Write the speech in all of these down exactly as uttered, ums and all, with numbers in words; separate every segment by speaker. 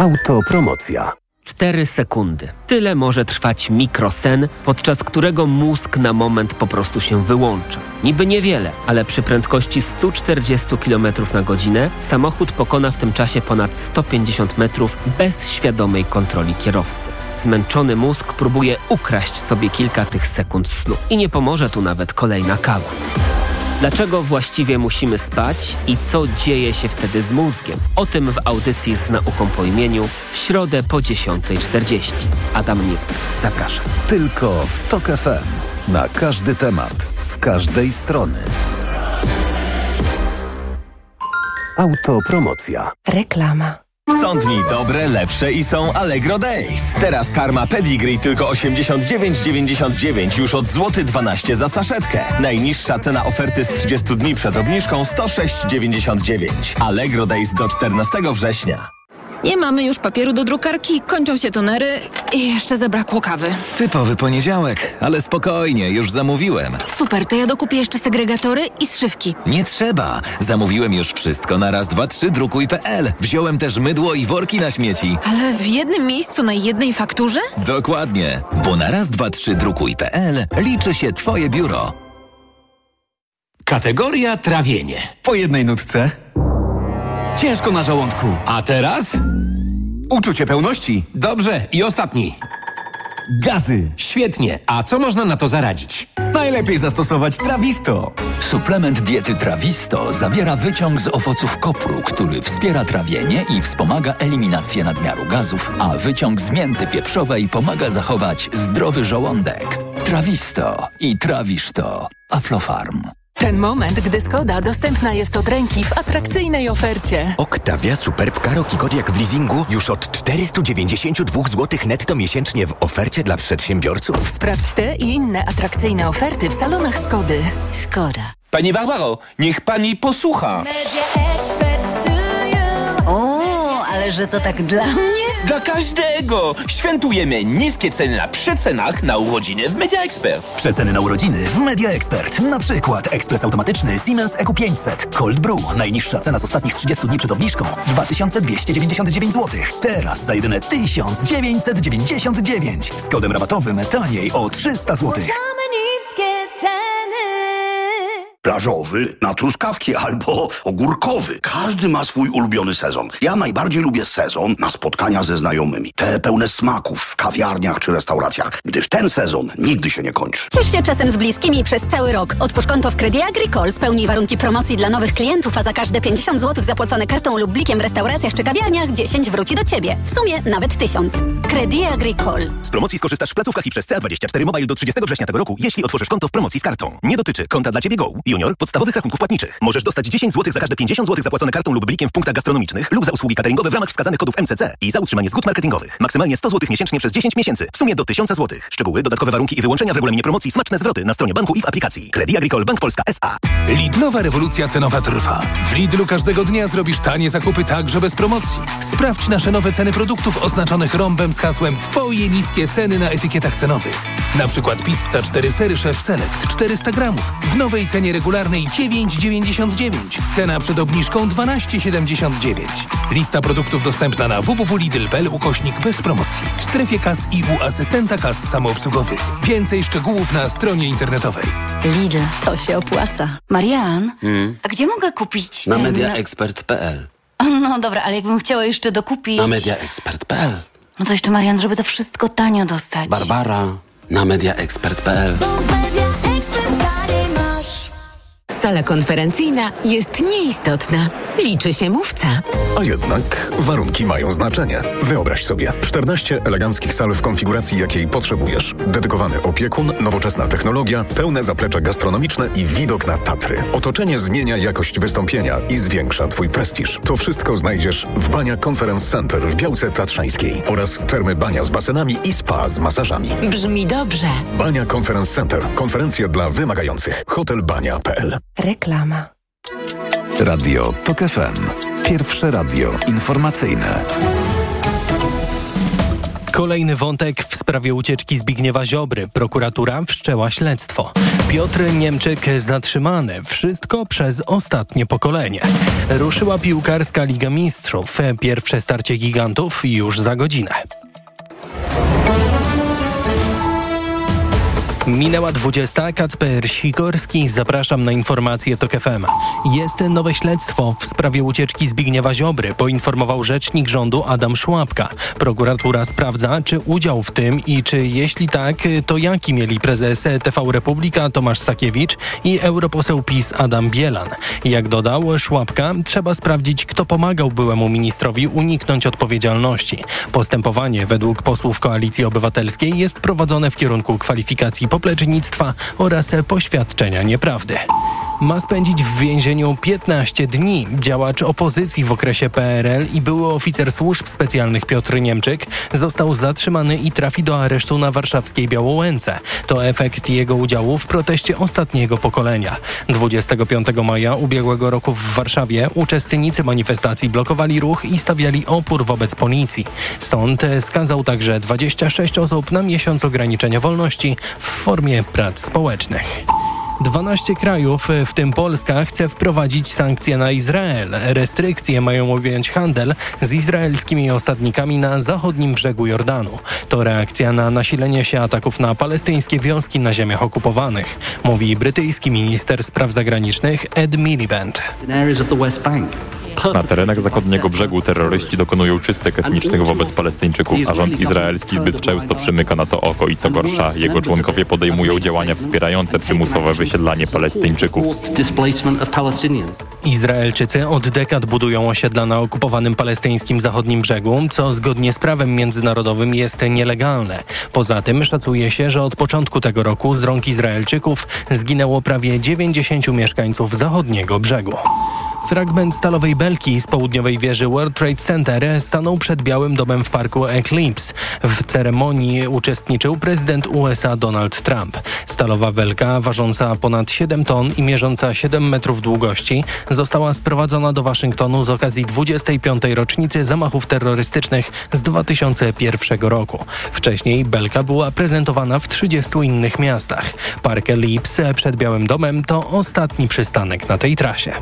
Speaker 1: Autopromocja.
Speaker 2: Cztery sekundy. Tyle może trwać mikrosen, podczas którego mózg na moment po prostu się wyłącza. Niby niewiele, ale przy prędkości sto czterdzieści kilometrów na godzinę samochód pokona w tym czasie ponad sto pięćdziesiąt metrów bez świadomej kontroli kierowcy. Zmęczony mózg próbuje ukraść sobie kilka tych sekund snu. I nie pomoże tu nawet kolejna kawa. Dlaczego właściwie musimy spać i co dzieje się wtedy z mózgiem? O tym w audycji z nauką po imieniu w środę po dziesiątej czterdzieści. Adam Mirk, zapraszam.
Speaker 1: Tylko w Tok F M. Na każdy temat, z każdej strony. Autopromocja.
Speaker 3: Reklama.
Speaker 4: Są dni dobre, lepsze i są Allegro Days. Teraz karma Pedigree tylko osiemdziesiąt dziewięć dziewięćdziesiąt dziewięć już od złoty dwanaście za saszetkę. Najniższa cena oferty z trzydziestu dni przed obniżką sto sześć dziewięćdziesiąt dziewięć. Allegro Days do czternastego września.
Speaker 3: Nie mamy już papieru do drukarki, kończą się tonery i jeszcze zabrakło kawy.
Speaker 5: Typowy poniedziałek, ale spokojnie, już zamówiłem.
Speaker 3: Super, to ja dokupię jeszcze segregatory i zszywki.
Speaker 5: Nie trzeba, zamówiłem już wszystko na raz, dwa, trzy drukuj kropka pe el. Wziąłem też mydło i worki na śmieci.
Speaker 3: Ale w jednym miejscu na jednej fakturze?
Speaker 5: Dokładnie, bo na raz, dwa, trzy drukuj kropka pe el liczy się Twoje biuro.
Speaker 6: Kategoria trawienie.
Speaker 7: Po jednej nutce. Ciężko na żołądku.
Speaker 6: A teraz?
Speaker 7: Uczucie pełności.
Speaker 6: Dobrze, i ostatni.
Speaker 7: Gazy.
Speaker 6: Świetnie, a co można na to zaradzić?
Speaker 7: Najlepiej zastosować Trawisto.
Speaker 8: Suplement diety Trawisto zawiera wyciąg z owoców kopru, który wspiera trawienie i wspomaga eliminację nadmiaru gazów, a wyciąg z mięty pieprzowej pomaga zachować zdrowy żołądek. Trawisto i trawisz to. Aflofarm.
Speaker 9: Ten moment, gdy Skoda dostępna jest od ręki w atrakcyjnej ofercie.
Speaker 10: Octavia Superb Karoq i Kodiaq w leasingu już od czterysta dziewięćdziesiąt dwa złote netto miesięcznie w ofercie dla przedsiębiorców.
Speaker 9: Sprawdź te i inne atrakcyjne oferty w salonach Skody. Skoda.
Speaker 11: Pani Barbaro, niech pani posłucha.
Speaker 12: O, ale że to tak dla mnie?
Speaker 11: Dla każdego! Świętujemy niskie ceny na przecenach na urodziny w Media Expert.
Speaker 13: Przeceny na urodziny w Media Expert. Na przykład ekspres automatyczny Siemens E Q pięćset Cold Brew. Najniższa cena z ostatnich trzydziestu dni przed obniżką dwa tysiące dwieście dziewięćdziesiąt dziewięć złotych. Teraz za jedyne tysiąc dziewięćset dziewięćdziesiąt dziewięć. Z kodem rabatowym taniej o trzysta złotych.
Speaker 14: Plażowy na truskawki albo ogórkowy. Każdy ma swój ulubiony sezon. Ja najbardziej lubię sezon na spotkania ze znajomymi. Te pełne smaków w kawiarniach czy restauracjach, gdyż ten sezon nigdy się nie kończy.
Speaker 12: Ciesz się czasem z bliskimi przez cały rok. Otwórz konto w Credit Agricole, spełnij warunki promocji dla nowych klientów, a za każde pięćdziesiąt złotych zapłacone kartą lub blikiem w restauracjach czy kawiarniach dziesięć wróci do Ciebie. W sumie nawet tysiąc. Credit Agricole.
Speaker 15: Z promocji skorzystasz w placówkach i przez C A dwadzieścia cztery Mobile do trzydziestego września tego roku, jeśli otworzysz konto w promocji z kartą. Nie dotyczy konta dla Ciebie Go, Junior, podstawowych rachunków płatniczych. Możesz dostać dziesięć złotych za każde pięćdziesiąt złotych zapłacone kartą lub blikiem w punktach gastronomicznych lub za usługi cateringowe w ramach wskazanych kodów M C C i za utrzymanie zgód marketingowych. Maksymalnie sto złotych miesięcznie przez dziesięć miesięcy. W sumie do tysiąc złotych. Szczegóły, dodatkowe warunki i wyłączenia w regulaminie promocji, smaczne zwroty na stronie banku i w aplikacji. Credit Agricole Bank Polska S A.
Speaker 6: Lidlowa rewolucja cenowa trwa. W Lidlu każdego dnia zrobisz tanie zakupy także bez promocji. Sprawdź nasze nowe ceny produktów oznaczonych rąbem z hasłem Twoje niskie ceny na etykietach cenowych. Na przykład pizza cztery sery Chef Select czterysta gramów w nowej cenie regularnej dziewięć dziewięćdziesiąt dziewięć. Cena przed obniżką dwanaście siedemdziesiąt dziewięć. Lista produktów dostępna na w w w kropka lidl kropka p l ukośnik bez promocji. W strefie kas i u asystenta kas samoobsługowych. Więcej szczegółów na stronie internetowej.
Speaker 12: Lidl, to się opłaca. Marian,
Speaker 16: Hmm?
Speaker 12: a gdzie mogę kupić
Speaker 16: Na
Speaker 12: ten...
Speaker 16: mediaexpert kropka pe el.
Speaker 12: No dobra, ale jakbym chciała jeszcze dokupić...
Speaker 16: Na mediaexpert kropka pe el.
Speaker 12: No to jeszcze, Marian, żeby to wszystko tanio dostać.
Speaker 16: Barbara, na mediaexpert kropka pe el.
Speaker 9: Sala konferencyjna jest nieistotna. Liczy się mówca.
Speaker 17: A jednak warunki mają znaczenie. Wyobraź sobie, czternaście eleganckich sal w konfiguracji, jakiej potrzebujesz. Dedykowany opiekun, nowoczesna technologia, pełne zaplecze gastronomiczne i widok na Tatry. Otoczenie zmienia jakość wystąpienia i zwiększa Twój prestiż. To wszystko znajdziesz w Bania Conference Center w Białce Tatrzańskiej oraz termy Bania z basenami i spa z masażami.
Speaker 9: Brzmi dobrze.
Speaker 17: Bania Conference Center. Konferencje dla wymagających. hotel bania kropka pe el.
Speaker 3: Reklama.
Speaker 1: Radio Tok F M. Pierwsze radio informacyjne.
Speaker 18: Kolejny wątek w sprawie ucieczki Zbigniewa Ziobry. Prokuratura wszczęła śledztwo. Piotr Niemczyk zatrzymany. Wszystko przez ostatnie pokolenie. Ruszyła piłkarska Liga Mistrzów. Pierwsze starcie gigantów już za godzinę. Minęła dwudziesta. Kacper Sikorski. Zapraszam na informacje TOK F M. Jest nowe śledztwo w sprawie ucieczki Zbigniewa Ziobry, poinformował rzecznik rządu Adam Szłapka. Prokuratura sprawdza, czy udział w tym i czy jeśli tak, to jaki mieli prezes T V Republika Tomasz Sakiewicz i europoseł PiS Adam Bielan. Jak dodał Szłapka, trzeba sprawdzić, kto pomagał byłemu ministrowi uniknąć odpowiedzialności. Postępowanie według posłów Koalicji Obywatelskiej jest prowadzone w kierunku kwalifikacji poplecznictwa oraz poświadczenia nieprawdy. Ma spędzić w więzieniu piętnaście dni. Działacz opozycji w okresie P R L i były oficer służb specjalnych Piotr Niemczyk został zatrzymany i trafi do aresztu na warszawskiej Białołęce. To efekt jego udziału w proteście ostatniego pokolenia. dwudziestego piątego maja ubiegłego roku w Warszawie uczestnicy manifestacji blokowali ruch i stawiali opór wobec policji. Sąd skazał także dwadzieścia sześć osób na miesiąc ograniczenia wolności w formie prac społecznych. dwanaście krajów, w tym Polska, chce wprowadzić sankcje na Izrael. Restrykcje mają objąć handel z izraelskimi osadnikami na zachodnim brzegu Jordanu. To reakcja na nasilenie się ataków na palestyńskie wioski na ziemiach okupowanych, mówi brytyjski minister spraw zagranicznych Ed Miliband.
Speaker 19: Na terenach zachodniego brzegu terroryści dokonują czystek etnicznych wobec Palestyńczyków, a rząd izraelski zbyt często przymyka na to oko i co gorsza, jego członkowie podejmują działania wspierające przymusowe wysiedlanie Palestyńczyków.
Speaker 18: Izraelczycy od dekad budują osiedla na okupowanym palestyńskim zachodnim brzegu, co zgodnie z prawem międzynarodowym jest nielegalne. Poza tym szacuje się, że od początku tego roku z rąk Izraelczyków zginęło prawie dziewięćdziesięciu mieszkańców zachodniego brzegu. Fragment stalowej belki z południowej wieży World Trade Center stanął przed Białym Domem w parku Eclipse. W ceremonii uczestniczył prezydent U S A Donald Trump. Stalowa belka, ważąca ponad siedem ton i mierząca siedem metrów długości, została sprowadzona do Waszyngtonu z okazji dwudziestej piątej rocznicy zamachów terrorystycznych z dwa tysiące pierwszego roku. Wcześniej belka była prezentowana w trzydziestu innych miastach. Park Eclipse przed Białym Domem to ostatni przystanek na tej trasie.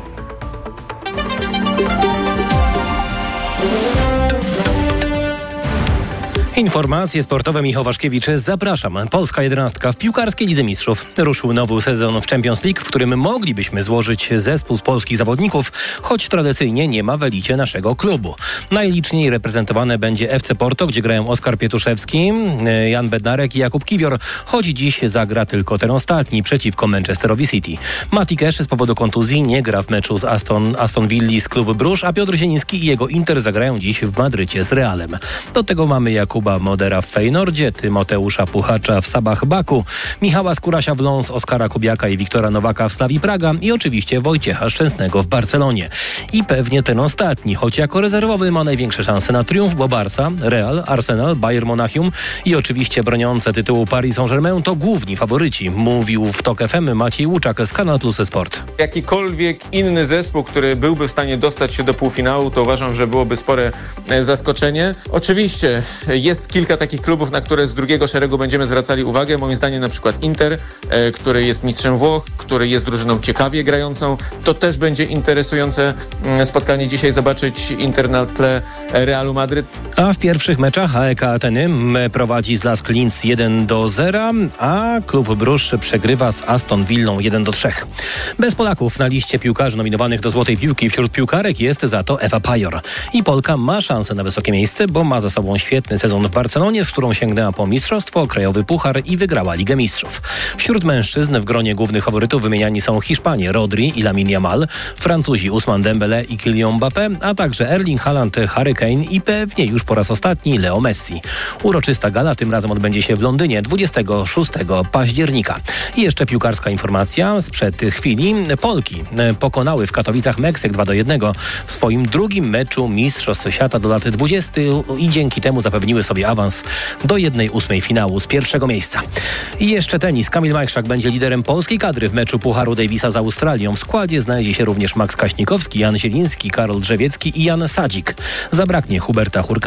Speaker 20: Informacje sportowe, Michał Waszkiewicz, zapraszam. Polska jedenastka w piłkarskiej Lidze Mistrzów. Ruszył nowy sezon w Champions League, w którym moglibyśmy złożyć zespół z polskich zawodników, choć tradycyjnie nie ma w elicie naszego klubu. Najliczniej reprezentowane będzie F C Porto, gdzie grają Oskar Pietuszewski, Jan Bednarek i Jakub Kiwior, choć dziś zagra tylko ten ostatni przeciwko Manchesterowi City. Mati Cash z powodu kontuzji nie gra w meczu z Aston, Aston Villa z klubu Bruges, a Piotr Zieliński i jego Inter zagrają dziś w Madrycie z Realem. Do tego mamy Jakuba Modera w Feynordzie, Tymoteusza Puchacza w Sabah Baku, Michała Skórasia w Lens, Oskara Kubiaka i Wiktora Nowaka w Slavii Praga i oczywiście Wojciecha Szczęsnego w Barcelonie. I pewnie ten ostatni, choć jako rezerwowy ma największe szanse na triumf, bo Barca, Real, Arsenal, Bayern Monachium i oczywiście broniące tytułu Paris Saint-Germain to główni faworyci, mówił w TOK F M Maciej Łuczak z Kanal Plus Sport.
Speaker 21: Jakikolwiek inny zespół, który byłby w stanie dostać się do półfinału, to uważam, że byłoby spore zaskoczenie. Oczywiście jest kilka takich klubów, na które z drugiego szeregu będziemy zwracali uwagę. Moim zdaniem na przykład Inter, e, który jest mistrzem Włoch, który jest drużyną ciekawie grającą. To też będzie interesujące e, spotkanie dzisiaj zobaczyć Inter na tle Realu Madryt.
Speaker 20: A w pierwszych meczach A E K Ateny prowadzi z Lask Linz jeden do zera, a klub Bruges przegrywa z Aston Villą jeden do trzech. Bez Polaków na liście piłkarzy nominowanych do Złotej Piłki wśród piłkarek jest za to Ewa Pajor. I Polka ma szansę na wysokie miejsce, bo ma za sobą świetny sezon w Barcelonie, z którą sięgnęła po mistrzostwo, krajowy puchar i wygrała Ligę Mistrzów. Wśród mężczyzn w gronie głównych faworytów wymieniani są Hiszpanie Rodri i Lamine Yamal, Francuzi Ousmane Dembélé i Kylian Mbappé, a także Erling Haaland, Harry Kane i pewnie już po raz ostatni Leo Messi. Uroczysta gala tym razem odbędzie się w Londynie dwudziestego szóstego października. I jeszcze piłkarska informacja sprzed chwili. Polki pokonały w Katowicach Meksyk dwa do jednego w swoim drugim meczu Mistrzostw Świata do lat dwudziestu i dzięki temu zapewniły sobie awans do jednej ósmej finału z pierwszego miejsca. I jeszcze tenis. Kamil Majchrzak będzie liderem polskiej kadry w meczu Pucharu Davisa z Australią. W składzie znajdzie się również Max Kaśnikowski, Jan Zieliński, Karol Drzewiecki i Jan Sadzik. Zabraknie Huberta Hurkacza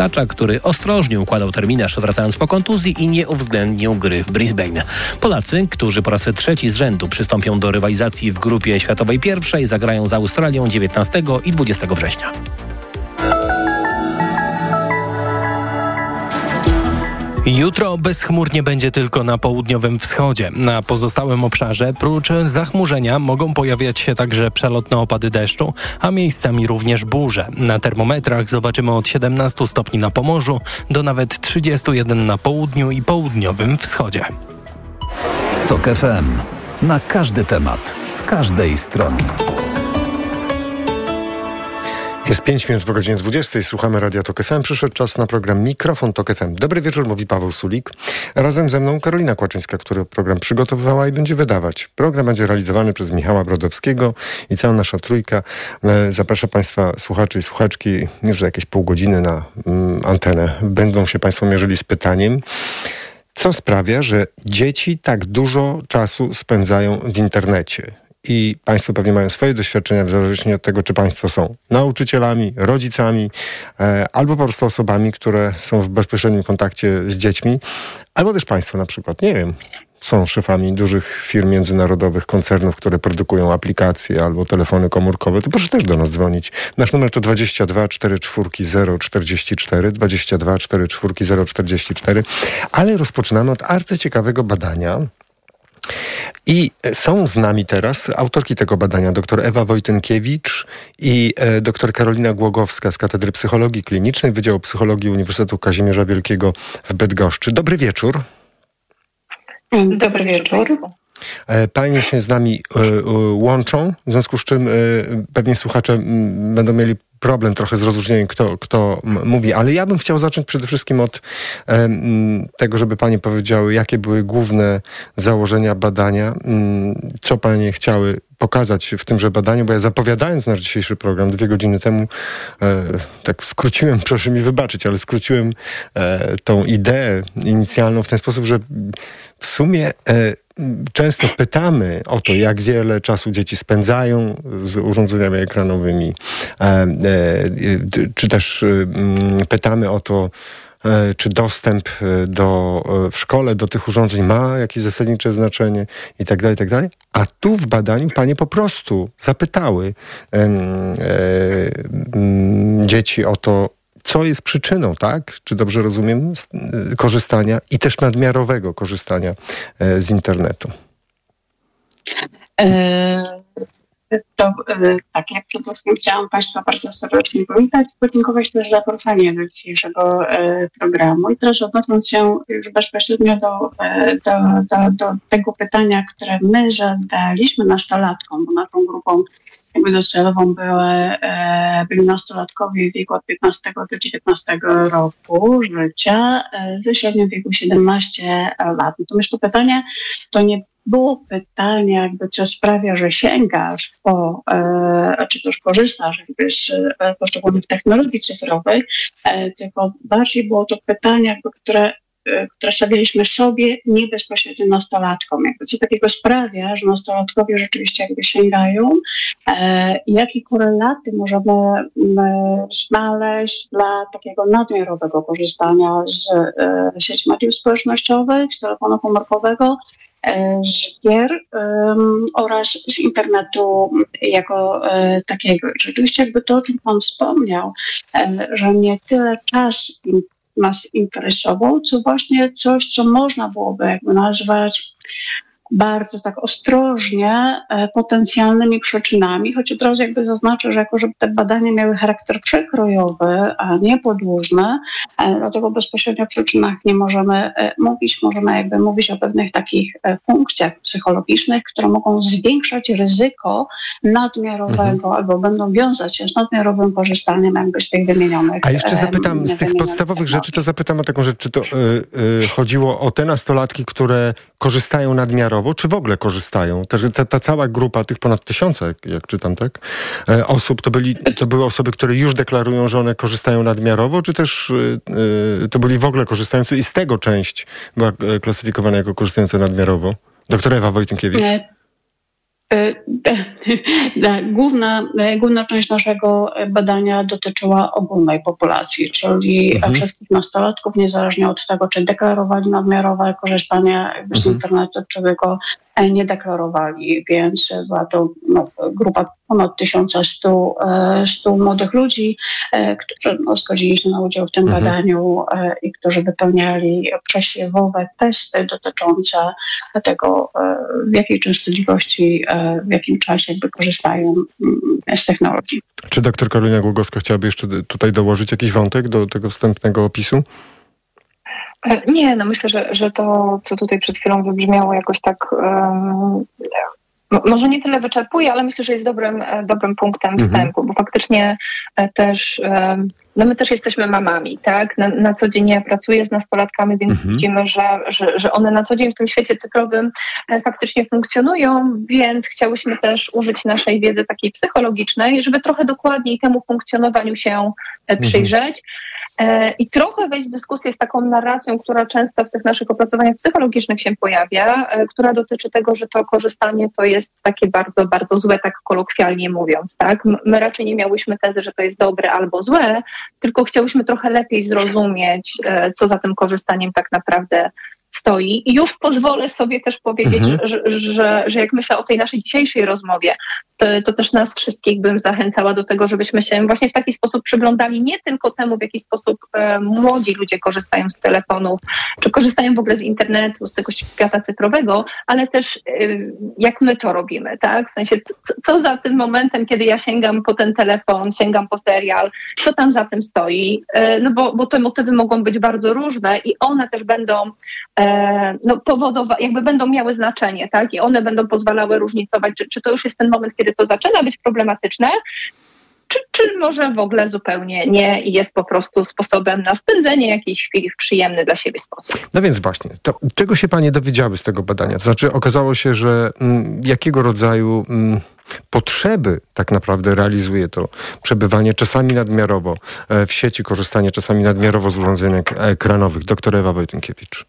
Speaker 20: Hurkacza, który ostrożnie układał terminarz wracając po kontuzji i nie uwzględnił gry w Brisbane. Polacy, którzy po raz trzeci z rzędu przystąpią do rywalizacji w grupie światowej pierwszej, zagrają z Australią dziewiętnastego i dwudziestego września.
Speaker 18: Jutro bezchmurnie będzie tylko na południowym wschodzie. Na pozostałym obszarze prócz zachmurzenia mogą pojawiać się także przelotne opady deszczu, a miejscami również burze. Na termometrach zobaczymy od siedemnastu stopni na Pomorzu do nawet trzydziestu jeden na południu i południowym wschodzie.
Speaker 1: Tok F M. Na każdy temat, z każdej strony.
Speaker 2: Jest pięć minut po godzinie dwudziestej. Słuchamy Radia Tok F M. Przyszedł czas na program Mikrofon Tok F M. Dobry wieczór, mówi Paweł Sulik. Razem ze mną Karolina Kłaczyńska, która program przygotowywała i będzie wydawać. Program będzie realizowany przez Michała Brodowskiego i cała nasza trójka. Zapraszam Państwa, słuchaczy i słuchaczki, już za jakieś pół godziny na mm, antenę. Będą się Państwo mierzyli z pytaniem, co sprawia, że dzieci tak dużo czasu spędzają w internecie. I Państwo pewnie mają swoje doświadczenia, w zależności od tego, czy Państwo są nauczycielami, rodzicami, e, albo po prostu osobami, które są w bezpośrednim kontakcie z dziećmi, albo też Państwo na przykład, nie wiem, są szefami dużych firm międzynarodowych, koncernów, które produkują aplikacje albo telefony komórkowe, to proszę też do nas dzwonić. Nasz numer to dwadzieścia dwa cztery cztery zero czterdzieści cztery, dwadzieścia dwa cztery cztery zero czterdzieści cztery, ale rozpoczynamy od arcyciekawego badania. I są z nami teraz autorki tego badania, dr Ewa Wojtynkiewicz i e, dr Karolina Głogowska z Katedry Psychologii Klinicznej Wydziału Psychologii Uniwersytetu Kazimierza Wielkiego w Bydgoszczy. Dobry wieczór.
Speaker 22: Dobry wieczór.
Speaker 2: E, Panie się z nami e, e, łączą, w związku z czym e, pewnie słuchacze m, będą mieli problem trochę z rozróżnieniem, kto, kto m- mówi, ale ja bym chciał zacząć przede wszystkim od e, m, tego, żeby Panie powiedziały, jakie były główne założenia badania, m, co Panie chciały pokazać w tymże badaniu, bo ja zapowiadając nasz dzisiejszy program dwie godziny temu, e, tak skróciłem, proszę mi wybaczyć, ale skróciłem e, tą ideę inicjalną w ten sposób, że w sumie e, często pytamy o to, jak wiele czasu dzieci spędzają z urządzeniami ekranowymi, e, e, czy też e, pytamy o to, e, czy dostęp do, w szkole do tych urządzeń ma jakieś zasadnicze znaczenie i tak dalej, i tak dalej. A tu w badaniu panie po prostu zapytały e, e, dzieci o to, co jest przyczyną, tak? Czy dobrze rozumiem, z, y, korzystania i też nadmiarowego korzystania y, z internetu?
Speaker 22: E, to e, tak, jak przede wszystkim chciałam Państwa bardzo serdecznie powitać i podziękować też za zaproszenie do dzisiejszego e, programu. I teraz odnosząc się już bezpośrednio do, e, do, do, do tego pytania, które my zadaliśmy nastolatkom, bo naszą grupą jakby docelową były, e, byli nastolatkowie w wieku od piętnastego do dziewiętnastego roku życia, e, ze średnią wieku siedemnaście lat. Natomiast to pytanie to nie było pytanie, jakby co sprawia, że sięgasz po, e, czy też korzystasz jakby z e, poszczególnych technologii cyfrowych, e, tylko bardziej było to pytanie, jakby, które które stawialiśmy sobie, nie bezpośrednio nastolatkom. Jakby co takiego sprawia, że nastolatkowie rzeczywiście jakby sięgają, e, jakie korelaty możemy e, znaleźć dla takiego nadmiarowego korzystania z e, sieci mediów społecznościowych, z telefonu komórkowego, e, z gier e, oraz z internetu jako e, takiego. I rzeczywiście jakby to, o czym Pan wspomniał, e, że nie tyle czas nas interesował, co właśnie coś, co można byłoby jakby nazwać bardzo tak ostrożnie e, potencjalnymi przyczynami, choć od razu jakby zaznaczę, że jako żeby te badania miały charakter przekrojowy, a nie podłużny, e, dlatego bezpośrednio o przyczynach nie możemy e, mówić, możemy jakby mówić o pewnych takich e, funkcjach psychologicznych, które mogą zwiększać ryzyko nadmiarowego mhm. albo będą wiązać się z nadmiarowym korzystaniem jakby z tych wymienionych.
Speaker 2: A jeszcze zapytam, e, z tych podstawowych rzeczy, to zapytam o taką rzecz, czy to y, y, chodziło o te nastolatki, które korzystają nadmiarowo, czy w ogóle korzystają? Ta, ta cała grupa, tych ponad tysiąca, jak, jak czytam, tak? E, osób, to, byli, to były osoby, które już deklarują, że one korzystają nadmiarowo, czy też e, to byli w ogóle korzystający i z tego część była klasyfikowana jako korzystająca nadmiarowo? Doktor Ewa Wojtynkiewicz.
Speaker 22: Główna, główna część naszego badania dotyczyła ogólnej populacji, czyli mhm. wszystkich nastolatków, niezależnie od tego, czy deklarowali nadmiarowe korzystanie z mhm. internetu, czy go nie deklarowali, więc była to no, grupa ponad tysiąc sto młodych ludzi, którzy no, zgodzili się na udział w tym mhm. badaniu i którzy wypełniali przesiewowe testy dotyczące tego, w jakiej częstotliwości, w jakim czasie jakby korzystają z technologii.
Speaker 2: Czy doktor Karolina Głogowska chciałaby jeszcze tutaj dołożyć jakiś wątek do tego wstępnego opisu?
Speaker 4: Nie, no myślę, że, że to, co tutaj przed chwilą wybrzmiało jakoś tak, um, może nie tyle wyczerpuje, ale myślę, że jest dobrym, dobrym punktem mhm. wstępu, bo faktycznie też, um, no my też jesteśmy mamami, tak? Na, na co dzień ja pracuję z nastolatkami, więc mhm. widzimy, że, że, że one na co dzień w tym świecie cyfrowym faktycznie funkcjonują, więc chciałyśmy też użyć naszej wiedzy takiej psychologicznej, żeby trochę dokładniej temu funkcjonowaniu się przyjrzeć. Mhm. I trochę wejść w dyskusję z taką narracją, która często w tych naszych opracowaniach psychologicznych się pojawia, która dotyczy tego, że to korzystanie to jest takie bardzo, bardzo złe, tak kolokwialnie mówiąc, tak? My raczej nie miałyśmy tezy, że to jest dobre albo złe, tylko chciałyśmy trochę lepiej zrozumieć, co za tym korzystaniem tak naprawdę stoi. I już pozwolę sobie też powiedzieć, mhm. że, że, że jak myślę o tej naszej dzisiejszej rozmowie, to, to też nas wszystkich bym zachęcała do tego, żebyśmy się właśnie w taki sposób przyglądali nie tylko temu, w jaki sposób e, młodzi ludzie korzystają z telefonów, czy korzystają w ogóle z internetu, z tego świata cyfrowego, ale też e, jak my to robimy, tak? W sensie, co, co za tym momentem, kiedy ja sięgam po ten telefon, sięgam po serial, co tam za tym stoi? E, no bo, bo te motywy mogą być bardzo różne i one też będą e, no, powodować, jakby będą miały znaczenie, tak? I one będą pozwalały różnicować, czy, czy to już jest ten moment, kiedy to zaczyna być problematyczne, czy, czy może w ogóle zupełnie nie i jest po prostu sposobem na spędzenie jakiejś chwili w przyjemny dla siebie sposób.
Speaker 2: No więc właśnie, to czego się panie dowiedziały z tego badania? To znaczy okazało się, że m, jakiego rodzaju m, potrzeby tak naprawdę realizuje to przebywanie czasami nadmiarowo e, w sieci, korzystanie czasami nadmiarowo z urządzeń ekranowych. Doktor Ewa Wojtynkiewicz.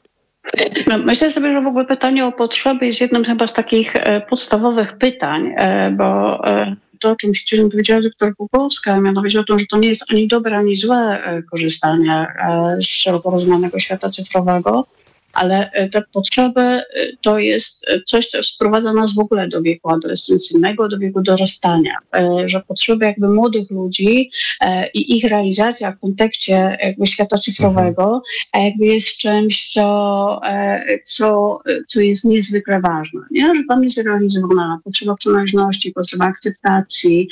Speaker 22: No, myślę sobie, że w ogóle pytanie o potrzeby jest jednym chyba z takich e, podstawowych pytań, e, bo e, to, o czym chciałem powiedzieć doktor Głogowska, mianowicie o tym, że to nie jest ani dobre, ani złe e, korzystanie e, z szeroko rozumianego świata cyfrowego, ale te potrzeby to jest coś, co sprowadza nas w ogóle do wieku adolescencyjnego, do wieku dorastania, że potrzeby jakby młodych ludzi i ich realizacja w kontekście jakby świata cyfrowego jakby jest czymś, co, co, co jest niezwykle ważne, nie? Że tam jest realizowana potrzeba przynależności, potrzeba akceptacji,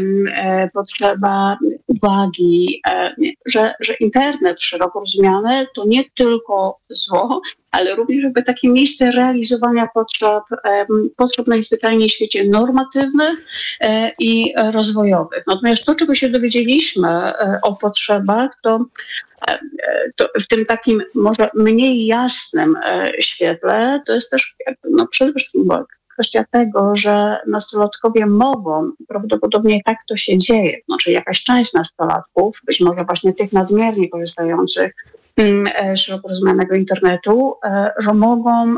Speaker 22: potrzeba uwagi, że, że internet szeroko rozumiany to nie tylko zło, ale również jakby takie miejsce realizowania potrzeb, potrzeb najzwyczajniej w świecie normatywnych i rozwojowych. Natomiast to, czego się dowiedzieliśmy o potrzebach, to, to w tym takim może mniej jasnym świetle, to jest też no, przede wszystkim kwestia tego, że nastolatkowie mogą, prawdopodobnie tak to się dzieje, znaczy jakaś część nastolatków, być może właśnie tych nadmiernie korzystających szeroko rozumianego internetu, że mogą,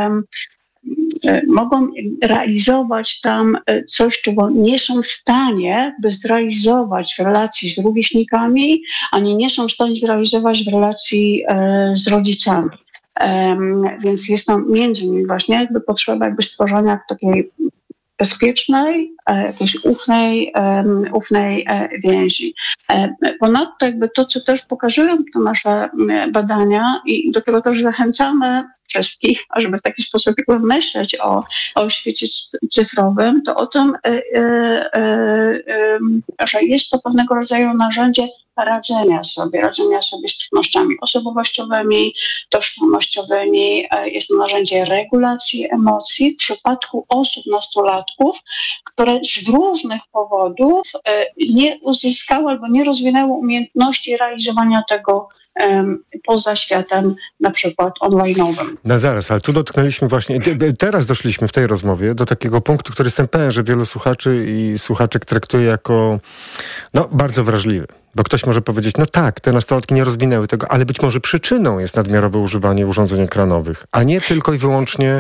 Speaker 22: mogą realizować tam coś, czego nie są w stanie by zrealizować w relacji z rówieśnikami, ani nie są w stanie zrealizować w relacji z rodzicami. Więc jest tam między innymi właśnie jakby potrzeba jakby stworzenia takiej bezpiecznej, jakiejś ufnej, ufnej więzi. Ponadto jakby to, co też pokazują te nasze badania i do tego też zachęcamy wszystkich, ażeby w taki sposób jakby myśleć o, o świecie cyfrowym, to o tym, że jest to pewnego rodzaju narzędzie radzenia sobie, radzenia sobie z trudnościami osobowościowymi, tożsamościowymi. Jest to narzędzie regulacji emocji w przypadku osób, nastolatków, które z różnych powodów nie uzyskały albo nie rozwinęły umiejętności realizowania tego poza światem na przykład online'owym.
Speaker 2: No zaraz, ale tu dotknęliśmy właśnie, teraz doszliśmy w tej rozmowie do takiego punktu, który jestem pewien, że wielu słuchaczy i słuchaczek traktuje jako no, bardzo wrażliwy. Bo ktoś może powiedzieć, no tak, te nastolatki nie rozwinęły tego, ale być może przyczyną jest nadmiarowe używanie urządzeń ekranowych, a nie tylko i wyłącznie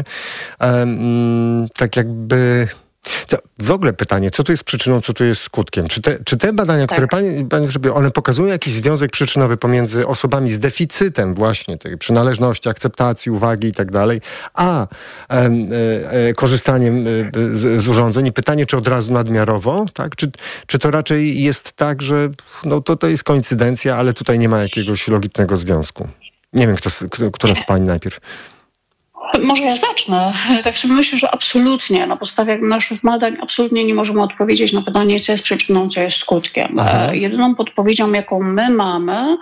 Speaker 2: um, tak jakby... To w ogóle pytanie, co tu jest przyczyną, co tu jest skutkiem? Czy te, czy te badania, tak. które pani, pani zrobiła, one pokazują jakiś związek przyczynowy pomiędzy osobami z deficytem właśnie tej przynależności, akceptacji, uwagi i tak dalej, a e, e, korzystaniem z, z urządzeń? I pytanie, czy od razu nadmiarowo, tak? Czy, czy to raczej jest tak, że no, to, to jest koincydencja, ale tutaj nie ma jakiegoś logicznego związku? Nie wiem, kto, która z pań najpierw.
Speaker 22: Może ja zacznę. Tak sobie myślę, że absolutnie na podstawie naszych badań absolutnie nie możemy odpowiedzieć na pytanie, co jest przyczyną, co jest skutkiem. Aha. Jedyną podpowiedzią, jaką my mamy,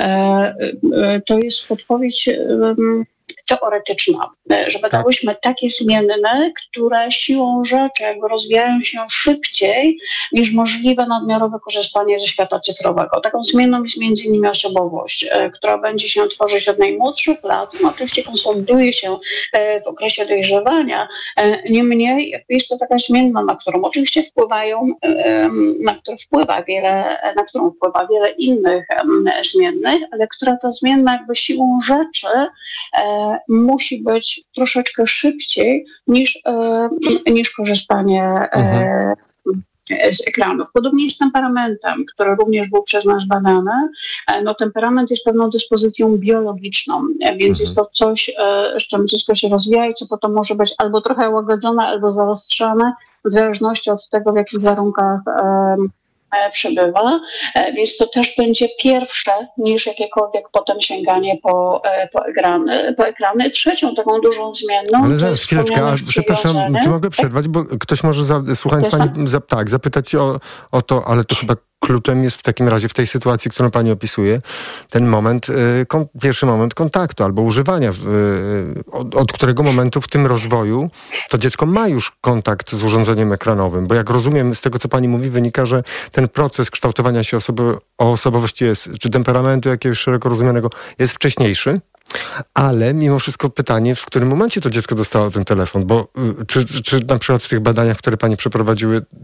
Speaker 22: to jest podpowiedź teoretyczna, że badałyśmy takie zmienne, które siłą rzeczy jakby rozwijają się szybciej niż możliwe nadmiarowe korzystanie ze świata cyfrowego. Taką zmienną jest między innymi osobowość, która będzie się tworzyć od najmłodszych lat, no oczywiście konsoliduje się w okresie dojrzewania, niemniej jest to taka zmienna, na którą oczywiście wpływają, na którą wpływa wiele, na którą wpływa wiele innych zmiennych, ale która ta zmienna jakby siłą rzeczy musi być troszeczkę szybciej niż, e, niż korzystanie e, z ekranów. Podobnie jest z temperamentem, który również był przez nas badany. No, temperament jest pewną dyspozycją biologiczną, więc jest to coś, e, z czym dziecko się rozwija i co potem może być albo trochę łagodzone, albo zaostrzane, w zależności od tego, w jakich warunkach e, przebywa, więc to też będzie pierwsze niż jakiekolwiek potem sięganie po, po, ekrany, po ekrany. Trzecią taką dużą zmienną...
Speaker 2: Ale zaraz, chwileczkę, a, przepraszam, czy mogę przerwać, bo ktoś może, za, słuchając pani, za, tak, zapytać o, o to, ale to chyba kluczem jest w takim razie w tej sytuacji, którą pani opisuje, ten moment, y, kon, pierwszy moment kontaktu albo używania, y, od, od którego momentu w tym rozwoju to dziecko ma już kontakt z urządzeniem ekranowym, bo jak rozumiem z tego, co pani mówi, wynika, że ten proces kształtowania się osoby, o osobowości jest, czy temperamentu jakiegoś szeroko rozumianego jest wcześniejszy, ale mimo wszystko pytanie, w którym momencie to dziecko dostało ten telefon, bo y, czy, czy na przykład w tych badaniach, które pani przeprowadziły, y,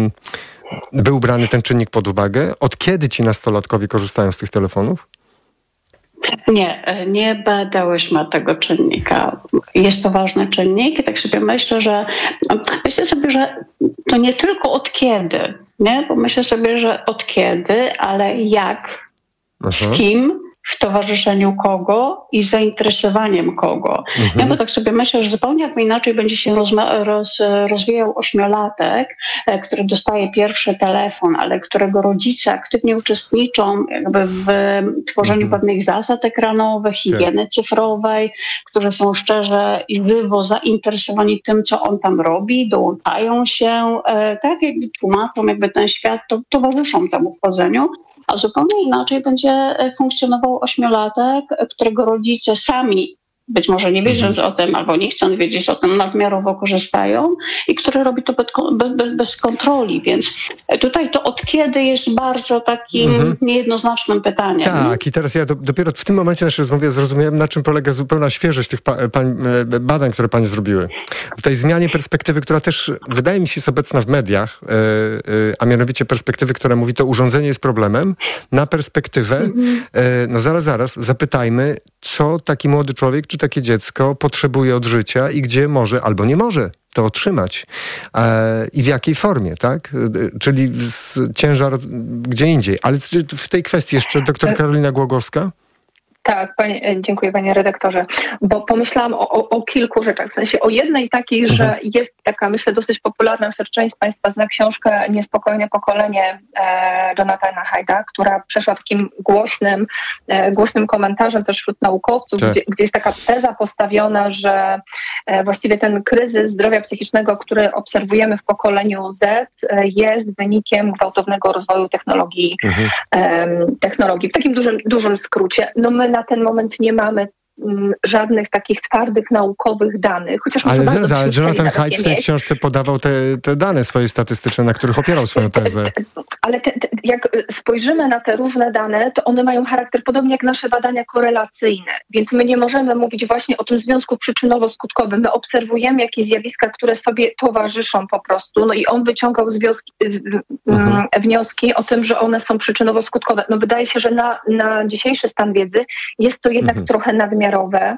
Speaker 2: był brany ten czynnik pod uwagę? Od kiedy ci nastolatkowie korzystają z tych telefonów?
Speaker 22: Nie, nie badałyśmy tego czynnika. Jest to ważny czynnik i tak sobie myślę, że myślę sobie, że to nie tylko od kiedy, nie? Bo myślę sobie, że od kiedy, ale jak, Aha. z kim, w towarzyszeniu kogo i zainteresowaniem kogo. Mhm. Ja bo tak sobie myślę, że zupełnie jakby inaczej będzie się rozma- roz, rozwijał ośmiolatek, e, który dostaje pierwszy telefon, ale którego rodzice aktywnie uczestniczą jakby w tworzeniu mhm. pewnych zasad ekranowych, higieny tak. cyfrowej, którzy są szczerze i żywo zainteresowani tym, co on tam robi, dołączają się, e, tak jakby tłumaczą jakby ten świat, to towarzyszą temu wchodzeniu. A zupełnie inaczej będzie funkcjonował ośmiolatek, którego rodzice sami, być może nie wiedząc mhm. o tym, albo nie chcąc wiedzieć o tym, nadmiarowo korzystają i który robi to bez, bez, bez kontroli. Więc tutaj to od kiedy jest bardzo takim mhm. niejednoznacznym pytaniem.
Speaker 2: Tak, i teraz ja do, dopiero w tym momencie naszej rozmowy zrozumiałem, na czym polega zupełna świeżość tych pa, pań, badań, które pani zrobiły. W tej zmianie perspektywy, która też wydaje mi się jest obecna w mediach, yy, yy, a mianowicie perspektywy, która mówi, to urządzenie jest problemem, na perspektywę, mhm. yy, no zaraz, zaraz, zapytajmy, co taki młody człowiek, czy takie dziecko potrzebuje od życia i gdzie może albo nie może to otrzymać e, i w jakiej formie, tak? E, czyli z, ciężar gdzie indziej. Ale w tej kwestii jeszcze doktor Karolina Głogowska?
Speaker 4: Tak, panie, dziękuję panie redaktorze, bo pomyślałam o, o, o kilku rzeczach, w sensie o jednej takiej, mhm. że jest taka, myślę, dosyć popularna wśród części z Państwa zna książkę Niespokojne pokolenie e, Jonathana Haiда, która przeszła takim głośnym, e, głośnym komentarzem też wśród naukowców, tak. gdzie, gdzie jest taka teza postawiona, że e, właściwie ten kryzys zdrowia psychicznego, który obserwujemy w pokoleniu Z, e, jest wynikiem gwałtownego rozwoju technologii, mhm. e, technologii. W takim dużym, dużym skrócie. No my na ten moment nie mamy żadnych takich twardych, naukowych danych. Chociaż
Speaker 2: ale
Speaker 4: bardzo
Speaker 2: za, Jonathan Haidt w tej
Speaker 4: mieć.
Speaker 2: książce podawał te, te dane swoje statystyczne, na których opierał swoją tezę.
Speaker 4: Ale te, te, jak spojrzymy na te różne dane, to one mają charakter podobnie jak nasze badania korelacyjne. Więc my nie możemy mówić właśnie o tym związku przyczynowo-skutkowym. My obserwujemy jakieś zjawiska, które sobie towarzyszą po prostu. No i on wyciągał związki, mhm. wnioski o tym, że one są przyczynowo-skutkowe. No wydaje się, że na, na dzisiejszy stan wiedzy jest to jednak mhm. trochę nadmiarowe.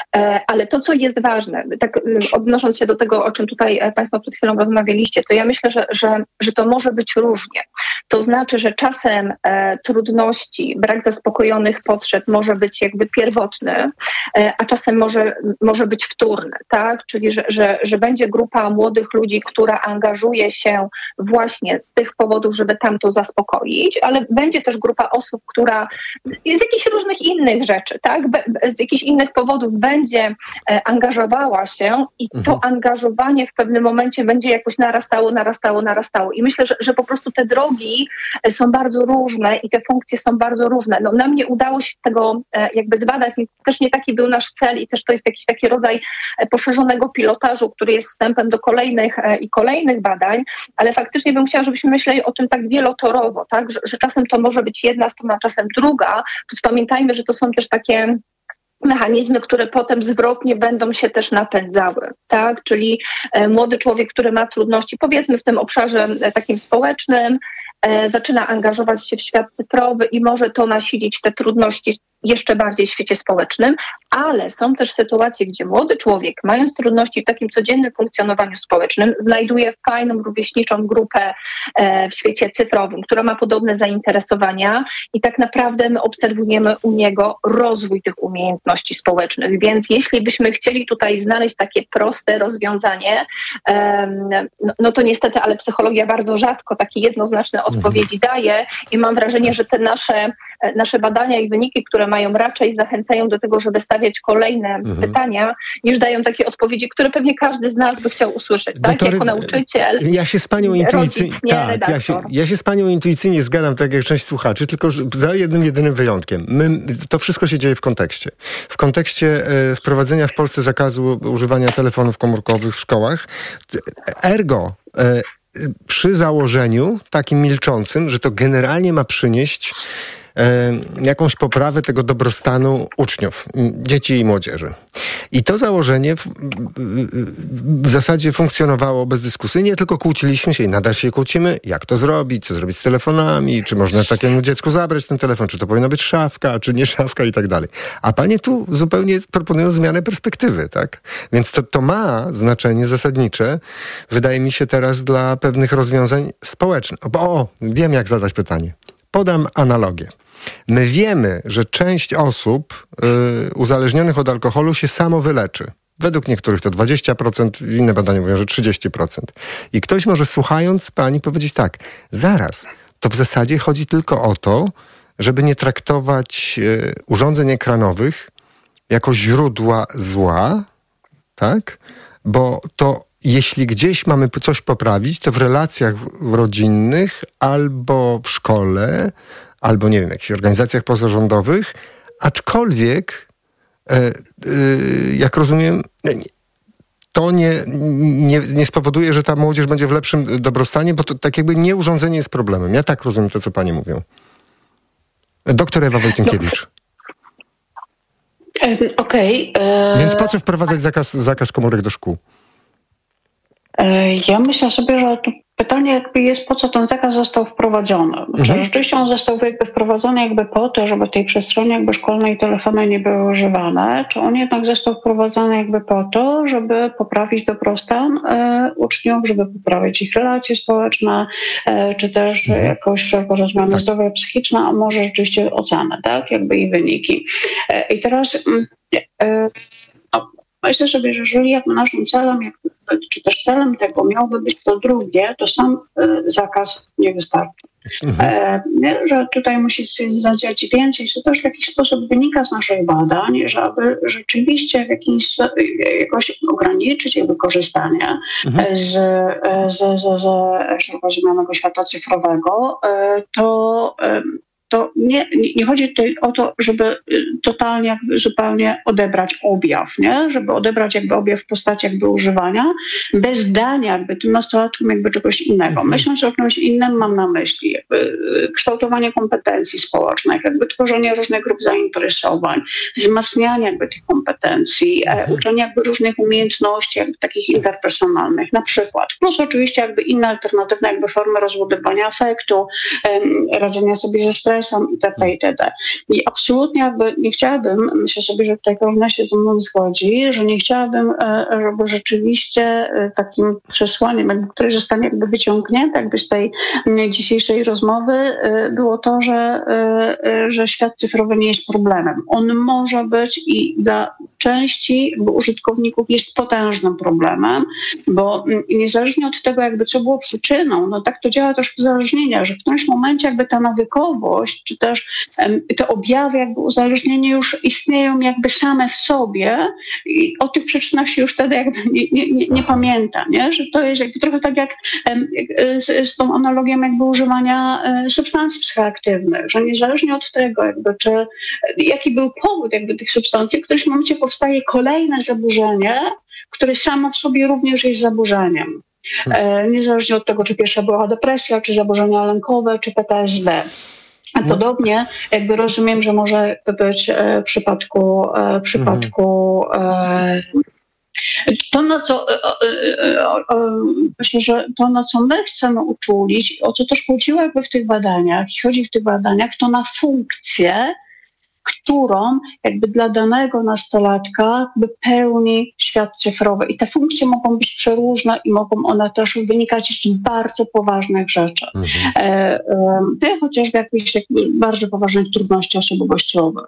Speaker 4: Ale to, co jest ważne, tak odnosząc się do tego, o czym tutaj Państwo przed chwilą rozmawialiście, to ja myślę, że, że, że to może być różnie. To znaczy, że czasem e, trudności, brak zaspokojonych potrzeb może być jakby pierwotny, e, a czasem może, może być wtórny, tak? Czyli, że, że, że będzie grupa młodych ludzi, która angażuje się właśnie z tych powodów, żeby tam to zaspokoić, ale będzie też grupa osób, która z jakichś różnych innych rzeczy, tak? Be, z jakichś innych powodów będzie e, angażowała się i to mhm. angażowanie w pewnym momencie będzie jakoś narastało, narastało, narastało. I myślę, że, że po prostu te drogi są bardzo różne i te funkcje są bardzo różne. No, nam nie udało się tego jakby zbadać, też nie taki był nasz cel i też to jest jakiś taki rodzaj poszerzonego pilotażu, który jest wstępem do kolejnych i kolejnych badań, ale faktycznie bym chciała, żebyśmy myśleli o tym tak wielotorowo, tak? Że, że czasem to może być jedna strona, czasem druga. Plus pamiętajmy, że to są też takie mechanizmy, które potem zwrotnie będą się też napędzały, tak? Czyli e, młody człowiek, który ma trudności, powiedzmy w tym obszarze e, takim społecznym, e, zaczyna angażować się w świat cyfrowy i może to nasilić te trudności jeszcze bardziej w świecie społecznym, ale są też sytuacje, gdzie młody człowiek, mając trudności w takim codziennym funkcjonowaniu społecznym, znajduje fajną, rówieśniczą grupę e, w świecie cyfrowym, która ma podobne zainteresowania i tak naprawdę my obserwujemy u niego rozwój tych umiejętności społecznych. Więc jeśli byśmy chcieli tutaj znaleźć takie proste rozwiązanie, e, no, no to niestety, ale psychologia bardzo rzadko takie jednoznaczne odpowiedzi daje i mam wrażenie, że te nasze, nasze badania i wyniki, które mają raczej zachęcają do tego, żeby stawiać kolejne mhm. pytania, niż dają takie odpowiedzi, które pewnie każdy z nas by chciał usłyszeć, tak? Doktory, jako nauczyciel,
Speaker 2: ja się z panią intuicyjnie, tak, ja się, ja się z panią intuicyjnie zgadzam, tak jak część słuchaczy, tylko za jednym, jedynym wyjątkiem. My, to wszystko się dzieje w kontekście. W kontekście e, wprowadzenia w Polsce zakazu używania telefonów komórkowych w szkołach. Ergo, e, przy założeniu takim milczącym, że to generalnie ma przynieść jakąś poprawę tego dobrostanu uczniów, dzieci i młodzieży. I to założenie w, w zasadzie funkcjonowało bezdyskusyjnie, tylko kłóciliśmy się i nadal się kłócimy, jak to zrobić, co zrobić z telefonami, czy można takiemu dziecku zabrać ten telefon, czy to powinna być szafka, czy nie szafka i tak dalej. A panie tu zupełnie proponują zmianę perspektywy, tak? Więc to, to ma znaczenie zasadnicze, wydaje mi się teraz, dla pewnych rozwiązań społecznych. Bo o, wiem jak zadać pytanie. Podam analogię. My wiemy, że część osób y, uzależnionych od alkoholu się samo wyleczy. Według niektórych to dwadzieścia procent, inne badania mówią, że trzydzieści procent. I ktoś może, słuchając pani, powiedzieć tak, zaraz, to w zasadzie chodzi tylko o to, żeby nie traktować y, urządzeń ekranowych jako źródła zła, tak? Bo to jeśli gdzieś mamy coś poprawić, to w relacjach rodzinnych albo w szkole, albo nie wiem, w jakichś organizacjach pozarządowych, aczkolwiek, e, e, jak rozumiem, to nie, nie, nie spowoduje, że ta młodzież będzie w lepszym dobrostanie, bo to tak jakby nie urządzenie jest problemem. Ja tak rozumiem to, co panie mówią. Doktor Ewa Wojtynkiewicz.
Speaker 22: Okej. Okay, e...
Speaker 2: Więc po co wprowadzać zakaz, zakaz komórek do szkół?
Speaker 22: Ja myślę sobie, że to pytanie jakby jest, po co ten zakaz został wprowadzony. Mhm. Czy rzeczywiście on został jakby wprowadzony jakby po to, żeby w tej przestrzeni jakby szkolnej telefony nie były używane, czy on jednak został wprowadzony jakby po to, żeby poprawić dobrostan e, uczniów, żeby poprawić ich relacje społeczne, e, czy też mhm. jakoś porozmawiać tak. zdrowie psychiczne, a może rzeczywiście oceny, tak, jakby i wyniki. E, I teraz e, no, myślę sobie, że jeżeli jakby naszym celem, jak, czy też celem tego miałoby być to drugie, to sam y, zakaz nie wystarczy. Mhm. E, że tutaj musi się zadziać więcej, to też w jakiś sposób wynika z naszych badań, że aby rzeczywiście w jakiś, jakoś ograniczyć jakby korzystanie mhm. z, z, z, z szeroko rozumianego świata cyfrowego, to to nie, nie, nie chodzi tutaj o to, żeby totalnie, jakby zupełnie odebrać objaw, nie? Żeby odebrać jakby objaw w postaci jakby używania, bez dania jakby tym nastolatkom jakby czegoś innego. Mhm. Myśląc o czymś innym mam na myśli jakby kształtowanie kompetencji społecznych, jakby tworzenie różnych grup zainteresowań, wzmacnianie jakby tych kompetencji, mhm. e, uczenie jakby różnych umiejętności jakby takich interpersonalnych na przykład. Plus oczywiście jakby inne alternatywne jakby formy rozbudowania afektu, e, radzenia sobie ze stresem itd. itd. I absolutnie jakby nie chciałabym, myślę sobie, że tutaj Karolina się ze mną zgodzi, że nie chciałabym, e, żeby rzeczywiście e, takim przesłaniem, jakby, które zostanie jakby wyciągnięte jakby z tej m, dzisiejszej rozmowy, e, było to, że, e, e, że świat cyfrowy nie jest problemem. On może być i dla części jakby użytkowników jest potężnym problemem, bo niezależnie od tego, jakby co było przyczyną, no tak to działa też uzależnienia, że w którymś momencie jakby ta nawykowość, czy też um, te objawy jakby uzależnienia już istnieją jakby same w sobie i o tych przyczynach się już wtedy jakby nie, nie, nie, nie pamięta, nie? Że to jest jakby trochę tak jak, um, jak z, z tą analogią jakby używania um, substancji psychoaktywnych, że niezależnie od tego jakby, czy jaki był powód jakby tych substancji, w którymś momencie powstaje kolejne zaburzenie, które samo w sobie również jest zaburzeniem. E, niezależnie od tego, czy pierwsza była depresja, czy zaburzenia lękowe, czy P T S D. A podobnie jakby rozumiem, że może być e, w przypadku, e, w przypadku e, to, na co e, e, e, myślę, że to, na co my chcemy uczulić, o co też chodziło jakby w tych badaniach, chodzi w tych badaniach, to na funkcję, którą jakby dla danego nastolatka by pełni świat cyfrowy. I te funkcje mogą być przeróżne i mogą one też wynikać z bardzo poważnych rzeczy. Mhm. E, e, te chociażby jakieś jakby bardzo poważnych trudności osobowościowych.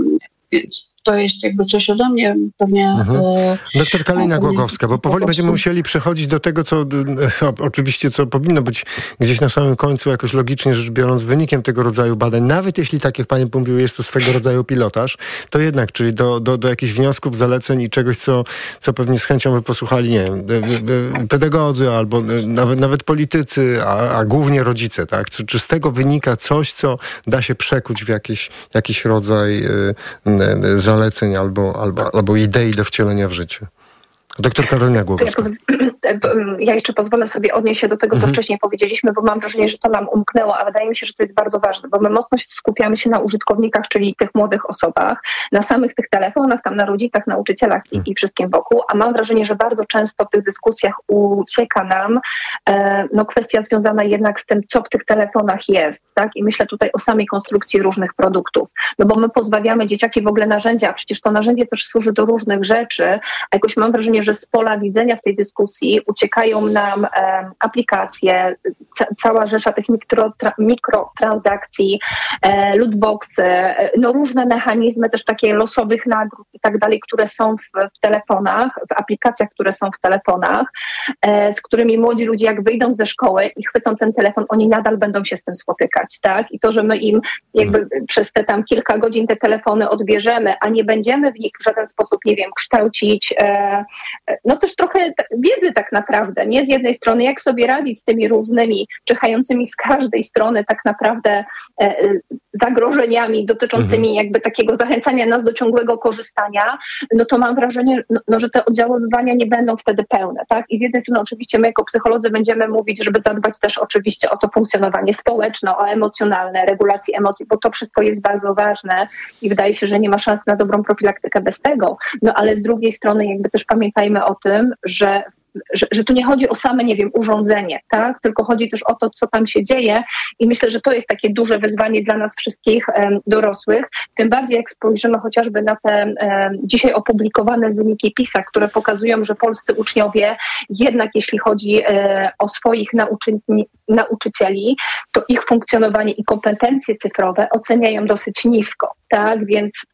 Speaker 22: Więc to jest jakby coś ode mnie pewnie...
Speaker 2: Mhm.
Speaker 22: E,
Speaker 2: Doktor Karolina Głogowska, bo powoli będziemy musieli przechodzić do tego, co o, oczywiście co powinno być gdzieś na samym końcu, jakoś logicznie rzecz biorąc, wynikiem tego rodzaju badań, nawet jeśli, tak jak pani mówiła, jest to swego rodzaju pilotaż, to jednak, czyli do, do, do jakichś wniosków, zaleceń i czegoś, co, co pewnie z chęcią by posłuchali, nie wiem, pedagodzy albo nawet, nawet politycy, a, a głównie rodzice, tak? Czy, czy z tego wynika coś, co da się przekuć w jakiś, jakiś rodzaj y, y, zaleceń albo, albo, albo idei do wcielenia w życie? Doktor Karolina Głogowska.
Speaker 4: Ja, ja jeszcze pozwolę sobie odnieść się do tego, co mhm. wcześniej powiedzieliśmy, bo mam wrażenie, że to nam umknęło, a wydaje mi się, że to jest bardzo ważne, bo my mocno skupiamy się na użytkownikach, czyli tych młodych osobach, na samych tych telefonach, tam na rodzicach, nauczycielach i, i wszystkim wokół, a mam wrażenie, że bardzo często w tych dyskusjach ucieka nam e, no, kwestia związana jednak z tym, co w tych telefonach jest, tak? I myślę tutaj o samej konstrukcji różnych produktów, no bo my pozbawiamy dzieciaki w ogóle narzędzia, a przecież to narzędzie też służy do różnych rzeczy, a jakoś mam wrażenie, że z pola widzenia w tej dyskusji uciekają nam e, aplikacje, ca, cała rzesza tych mikro, tra, mikrotransakcji, e, lootboxy, e, no różne mechanizmy też takie losowych nagród i tak dalej, które są w, w telefonach, w aplikacjach, które są w telefonach, e, z którymi młodzi ludzie jak wyjdą ze szkoły i chwycą ten telefon, oni nadal będą się z tym spotykać, tak? I to, że my im jakby hmm. przez te tam kilka godzin te telefony odbierzemy, a nie będziemy w nich w żaden sposób, nie wiem, kształcić e, no też trochę t- wiedzy tak naprawdę, nie? Z jednej strony, jak sobie radzić z tymi różnymi, czyhającymi z każdej strony tak naprawdę e, zagrożeniami dotyczącymi mhm. jakby takiego zachęcania nas do ciągłego korzystania, no to mam wrażenie, no, no, że te oddziaływania nie będą wtedy pełne, tak? I z jednej strony oczywiście my jako psycholodzy będziemy mówić, żeby zadbać też oczywiście o to funkcjonowanie społeczne, o emocjonalne, regulację emocji, bo to wszystko jest bardzo ważne i wydaje się, że nie ma szans na dobrą profilaktykę bez tego, no ale z drugiej strony jakby też pamiętajmy o tym, że Że, że tu nie chodzi o same, nie wiem, urządzenie, tak? Tylko chodzi też o to, co tam się dzieje i myślę, że to jest takie duże wyzwanie dla nas wszystkich um, dorosłych, tym bardziej jak spojrzymy chociażby na te um, dzisiaj opublikowane wyniki PISA, które pokazują, że polscy uczniowie jednak jeśli chodzi um, o swoich nauczy- nauczycieli, to ich funkcjonowanie i kompetencje cyfrowe oceniają dosyć nisko, tak? Więc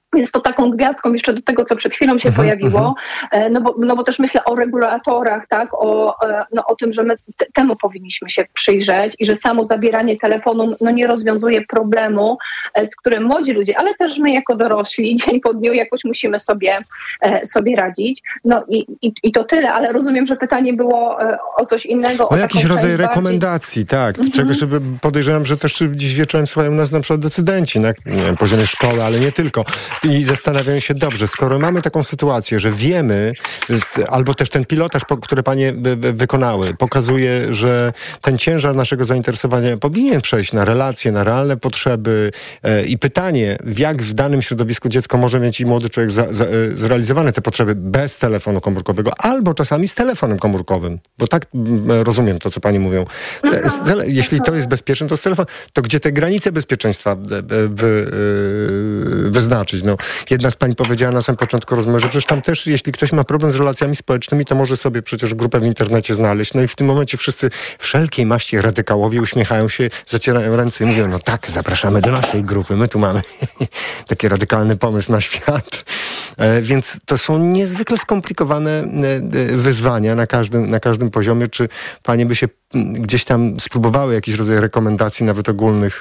Speaker 4: Więc to taką gwiazdką jeszcze do tego, co przed chwilą się pojawiło, no bo, no bo też myślę o regulatorach, tak, o, no o tym, że my t- temu powinniśmy się przyjrzeć i że samo zabieranie telefonu no nie rozwiązuje problemu, z którym młodzi ludzie, ale też my jako dorośli dzień po dniu jakoś musimy sobie, sobie radzić. No i, i, i to tyle, ale rozumiem, że pytanie było o coś innego.
Speaker 2: O, o jakiś rodzaj
Speaker 4: bardziej...
Speaker 2: rekomendacji, tak. Mhm. Czego, żeby podejrzewam, że też dziś wieczorem słuchają nas na przykład decydenci na nie wiem, poziomie szkoły, ale nie tylko. I zastanawiają się, dobrze, skoro mamy taką sytuację, że wiemy, albo też ten pilotaż, który panie wykonały, pokazuje, że ten ciężar naszego zainteresowania powinien przejść na relacje, na realne potrzeby i pytanie, jak w danym środowisku dziecko może mieć i młody człowiek za, za, zrealizowane te potrzeby bez telefonu komórkowego, albo czasami z telefonem komórkowym, bo tak rozumiem to, co pani mówią. Te, tele, jeśli to jest bezpieczne, to z telefon, to gdzie te granice bezpieczeństwa wy, wyznaczyć? No, jedna z pań powiedziała na samym początku rozmowy, że przecież tam też, jeśli ktoś ma problem z relacjami społecznymi, to może sobie przecież grupę w internecie znaleźć. No i w tym momencie wszyscy wszelkiej maści radykałowie uśmiechają się, zacierają ręce i mówią, no tak, zapraszamy do naszej grupy. My tu mamy taki radykalny pomysł na świat. E, więc to są niezwykle skomplikowane e, wyzwania na każdym, na każdym poziomie. Czy panie by się gdzieś tam spróbowały jakiś rodzaj rekomendacji, nawet ogólnych?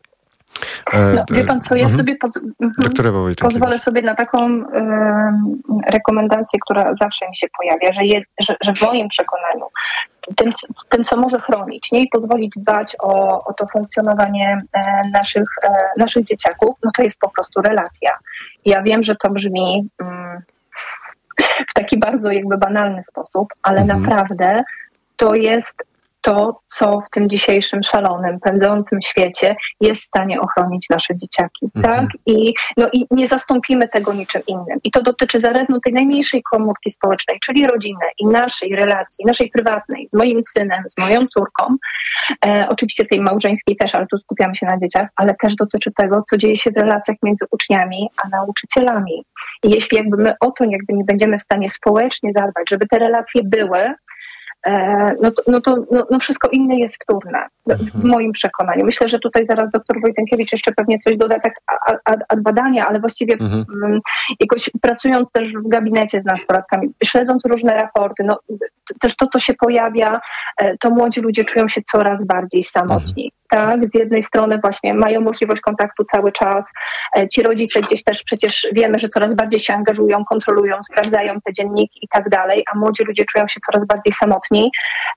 Speaker 4: No, wie pan co, ja mhm. sobie poz...
Speaker 2: mhm.
Speaker 4: pozwolę sobie na taką y, rekomendację, która zawsze mi się pojawia, że, je, że, że w moim przekonaniu tym, tym, co może chronić, nie i pozwolić dbać o, o to funkcjonowanie e, naszych, e, naszych dzieciaków, no to jest po prostu relacja. Ja wiem, że to brzmi mm, w taki bardzo jakby banalny sposób, ale mhm. naprawdę to jest to, co w tym dzisiejszym szalonym, pędzącym świecie jest w stanie ochronić nasze dzieciaki, mhm. tak? I, no, i nie zastąpimy tego niczym innym. I to dotyczy zarówno tej najmniejszej komórki społecznej, czyli rodziny i naszej relacji, naszej prywatnej, z moim synem, z moją córką, e, oczywiście tej małżeńskiej też, ale tu skupiamy się na dzieciach, ale też dotyczy tego, co dzieje się w relacjach między uczniami a nauczycielami. I jeśli jakby my o to jakby nie będziemy w stanie społecznie zadbać, żeby te relacje były, No to, no to no, no wszystko inne jest wtórne, w moim przekonaniu. Myślę, że tutaj zaraz doktor Wojtękiewicz jeszcze pewnie coś doda tak ad badania, ale właściwie mhm. m, jakoś pracując też w gabinecie z nastolatkami, śledząc różne raporty, no też to, co się pojawia, to młodzi ludzie czują się coraz bardziej samotni. Mhm. Tak, z jednej strony właśnie mają możliwość kontaktu cały czas. Ci rodzice gdzieś też przecież wiemy, że coraz bardziej się angażują, kontrolują, sprawdzają te dzienniki i tak dalej, a młodzi ludzie czują się coraz bardziej samotni.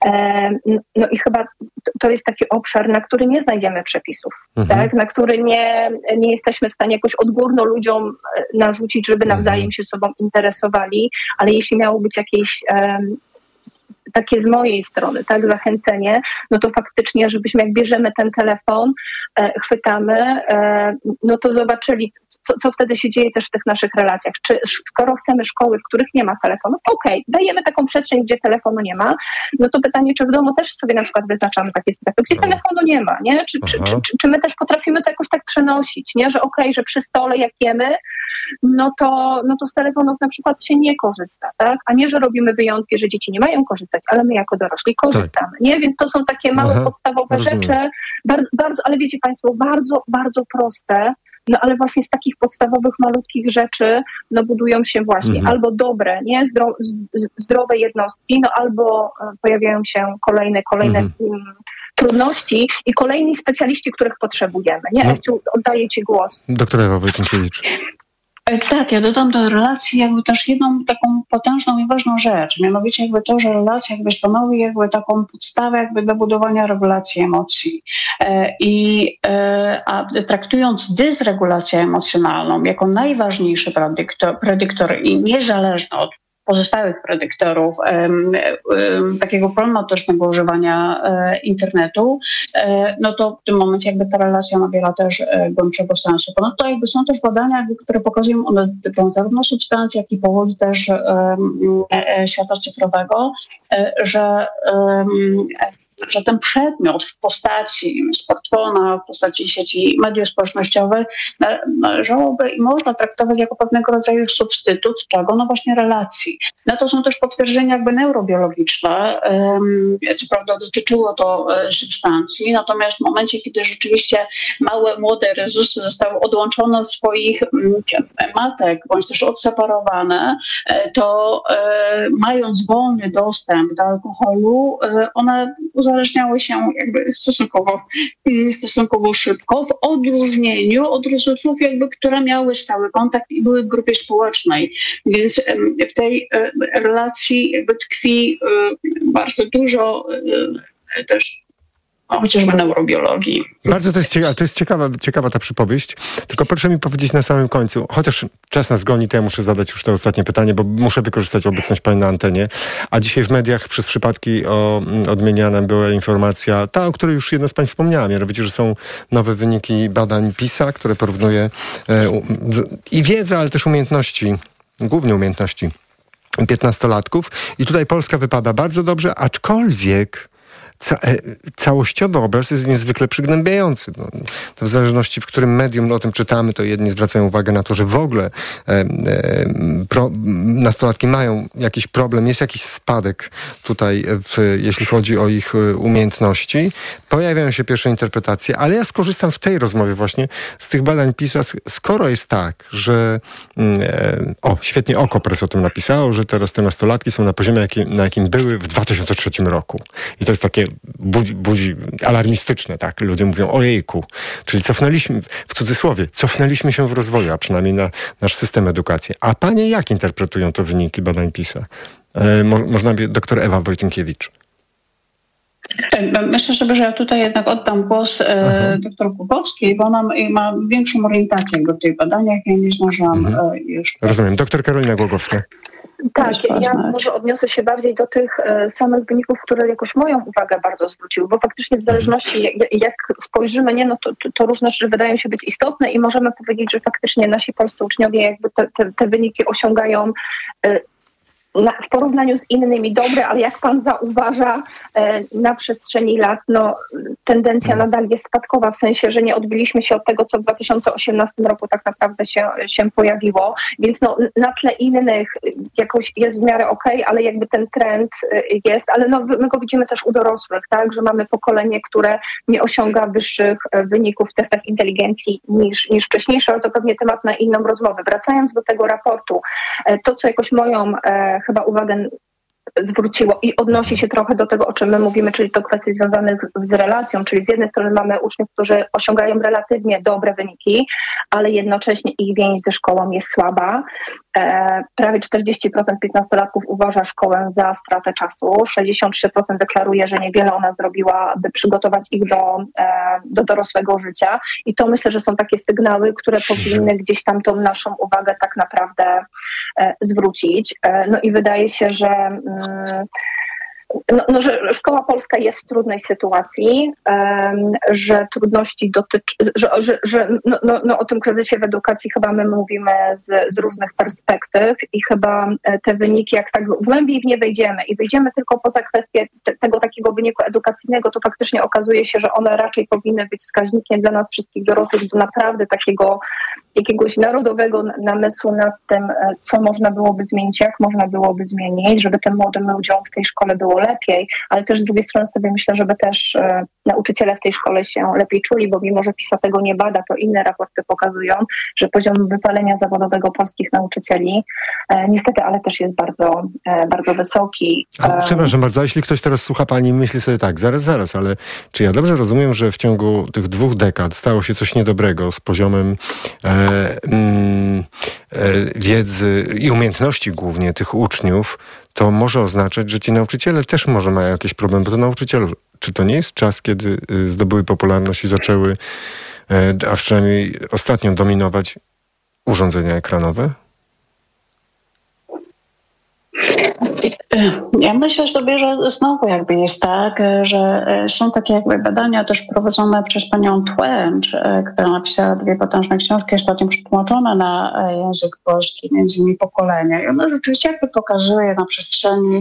Speaker 4: No i chyba to jest taki obszar, na który nie znajdziemy przepisów, mhm. tak, na który nie, nie jesteśmy w stanie jakoś odgórno ludziom narzucić, żeby nawzajem się sobą interesowali, ale jeśli miało być jakieś um, takie z mojej strony, tak, zachęcenie, no to faktycznie, żebyśmy jak bierzemy ten telefon, e, chwytamy, e, no to zobaczyli, co, co wtedy się dzieje też w tych naszych relacjach. Czy skoro chcemy szkoły, w których nie ma telefonu, okej, okay, dajemy taką przestrzeń, gdzie telefonu nie ma, no to pytanie, czy w domu też sobie na przykład wyznaczamy takie strefy, gdzie telefonu nie ma, nie? Czy, czy, czy, czy, czy my też potrafimy to jakoś tak przenosić, nie? Że okej, okay, że przy stole jak jemy, no to, no to z telefonów na przykład się nie korzysta, tak? A nie, że robimy wyjątki, że dzieci nie mają korzystać, ale my jako dorośli korzystamy, tak. nie? Więc to są takie małe, Aha, podstawowe rozumiem. rzeczy, bardzo, bardzo, ale wiecie państwo, bardzo, bardzo proste, no ale właśnie z takich podstawowych, malutkich rzeczy, no budują się właśnie mhm. albo dobre, nie? Zdro, zdrowe jednostki, no albo pojawiają się kolejne, kolejne mhm. trudności i kolejni specjaliści, których potrzebujemy, nie? No. Ewciu, oddaję ci głos.
Speaker 2: Doktor Ewa Wojtękiewicz.
Speaker 22: Tak, ja dodam do relacji jakby też jedną taką potężną i ważną rzecz, mianowicie jakby to, że relacja jakby stanowi jakby taką podstawę jakby do budowania regulacji emocji. I a traktując dysregulację emocjonalną jako najważniejszy predyktor, predyktor i niezależny od pozostałych predyktorów um, um, takiego problematycznego używania e, internetu, e, no to w tym momencie jakby ta relacja nabiera też e, głębszego sensu. Ponadto jakby są też badania, jakby, które pokazują, one dotyczą zarówno substancji, jak i powodów też e, e, świata cyfrowego, e, że e, że ten przedmiot w postaci smartfona, w postaci sieci mediów społecznościowych żałobę i można traktować jako pewnego rodzaju substytut, z czego? No właśnie relacji. No to są też potwierdzenia jakby neurobiologiczne. Co prawda dotyczyło to substancji, natomiast w momencie, kiedy rzeczywiście małe, młode rezusy zostały odłączone od swoich matek, bądź też odseparowane, to mając wolny dostęp do alkoholu, one uzależniały się jakby stosunkowo, stosunkowo szybko, w odróżnieniu od rezusów, jakby, które miały stały kontakt i były w grupie społecznej. Więc w tej relacji jakby tkwi bardzo dużo też chociażby neurobiologii.
Speaker 2: Bardzo to jest, ciekawa, to jest ciekawa, ciekawa ta przypowieść, tylko proszę mi powiedzieć na samym końcu, chociaż czas nas goni, to ja muszę zadać już to ostatnie pytanie, bo muszę wykorzystać obecność pani na antenie, a dzisiaj w mediach przez przypadki o, odmieniana była informacja, ta, o której już jedna z pań wspomniała, mianowicie, że są nowe wyniki badań PISA, które porównuje e, i wiedzę, ale też umiejętności, głównie umiejętności piętnastolatków i tutaj Polska wypada bardzo dobrze, aczkolwiek Ca- całościowy obraz jest niezwykle przygnębiający. No, to w zależności, w którym medium no, o tym czytamy, to jedni zwracają uwagę na to, że w ogóle e, e, pro, nastolatki mają jakiś problem, jest jakiś spadek tutaj, w, jeśli chodzi o ich umiejętności. Pojawiają się pierwsze interpretacje, ale ja skorzystam w tej rozmowie właśnie z tych badań PISA, skoro jest tak, że e, o, świetnie Okopres o tym napisało, że teraz te nastolatki są na poziomie, jaki, na jakim były w dwa tysiące trzecim roku. I to jest takie budzi, budzi alarmistyczne, tak? Ludzie mówią ojejku, czyli cofnęliśmy, w cudzysłowie, cofnęliśmy się w rozwoju, a przynajmniej na nasz system edukacji. A panie jak interpretują to wyniki badań PISA? E, mo, można by doktor Ewa Wojtynkiewicz.
Speaker 22: Myślę sobie, że ja tutaj jednak oddam głos e, doktor Kubowskiej, bo ona ma większą orientację do tych badaniach, ja nie zdążyłam mhm. jeszcze.
Speaker 2: Rozumiem. Doktor Karolina Głogowska.
Speaker 4: Tak, ja może odniosę się bardziej do tych e, samych wyników, które jakoś moją uwagę bardzo zwróciły, bo faktycznie w zależności jak, jak spojrzymy, nie, no to, to, to różne rzeczy wydają się być istotne i możemy powiedzieć, że faktycznie nasi polscy uczniowie jakby te, te, te wyniki osiągają e, Na, w porównaniu z innymi dobre, ale jak pan zauważa e, na przestrzeni lat, no tendencja nadal jest spadkowa, w sensie, że nie odbiliśmy się od tego, co w dwa tysiące osiemnastym roku tak naprawdę się, się pojawiło, więc no na tle innych jakoś jest w miarę okej, okay, ale jakby ten trend jest, ale no my go widzimy też u dorosłych, tak, że mamy pokolenie, które nie osiąga wyższych wyników w testach inteligencji niż, niż wcześniejsze, ale to pewnie temat na inną rozmowę. Wracając do tego raportu, to co jakoś moją e, chyba uwagę zwróciło i odnosi się trochę do tego, o czym my mówimy, czyli do kwestii związanych z relacją, czyli z jednej strony mamy uczniów, którzy osiągają relatywnie dobre wyniki, ale jednocześnie ich więź ze szkołą jest słaba. E, prawie czterdzieści procent piętnastolatków uważa szkołę za stratę czasu, sześćdziesiąt trzy procent deklaruje, że niewiele ona zrobiła, by przygotować ich do, e, do dorosłego życia i to myślę, że są takie sygnały, które powinny gdzieś tam tą naszą uwagę tak naprawdę e, zwrócić. E, no i wydaje się, że mm, No, no, że szkoła polska jest w trudnej sytuacji, um, że trudności dotyczą, że, że, że no, no, no o tym kryzysie w edukacji chyba my mówimy z, z różnych perspektyw i chyba te wyniki, jak tak głębiej w nie wejdziemy i wyjdziemy tylko poza kwestię te, tego takiego wyniku edukacyjnego, to faktycznie okazuje się, że one raczej powinny być wskaźnikiem dla nas wszystkich dorosłych do naprawdę takiego jakiegoś narodowego namysłu nad tym, co można byłoby zmienić, jak można byłoby zmienić, żeby tym młodym ludziom w tej szkole było lepiej, ale też z drugiej strony sobie myślę, żeby też e, nauczyciele w tej szkole się lepiej czuli, bo mimo, że PISA tego nie bada, to inne raporty pokazują, że poziom wypalenia zawodowego polskich nauczycieli e, niestety, ale też jest bardzo, e, bardzo wysoki.
Speaker 2: A, przepraszam bardzo, a jeśli ktoś teraz słucha pani i myśli sobie tak, zaraz, zaraz, ale czy ja dobrze rozumiem, że w ciągu tych dwóch dekad stało się coś niedobrego z poziomem e, mm, e, wiedzy i umiejętności głównie tych uczniów, to może oznaczać, że ci nauczyciele też może mają jakieś problemy, bo to nauczyciele, czy to nie jest czas, kiedy zdobyły popularność i zaczęły, a przynajmniej ostatnio dominować urządzenia ekranowe?
Speaker 22: Ja myślę sobie, że znowu jakby jest tak, że są takie jakby badania też prowadzone przez panią Tłęcz, która napisała dwie potężne książki, ostatnio przetłumaczone na język polski, między innymi Pokolenia. I ona rzeczywiście jakby pokazuje na przestrzeni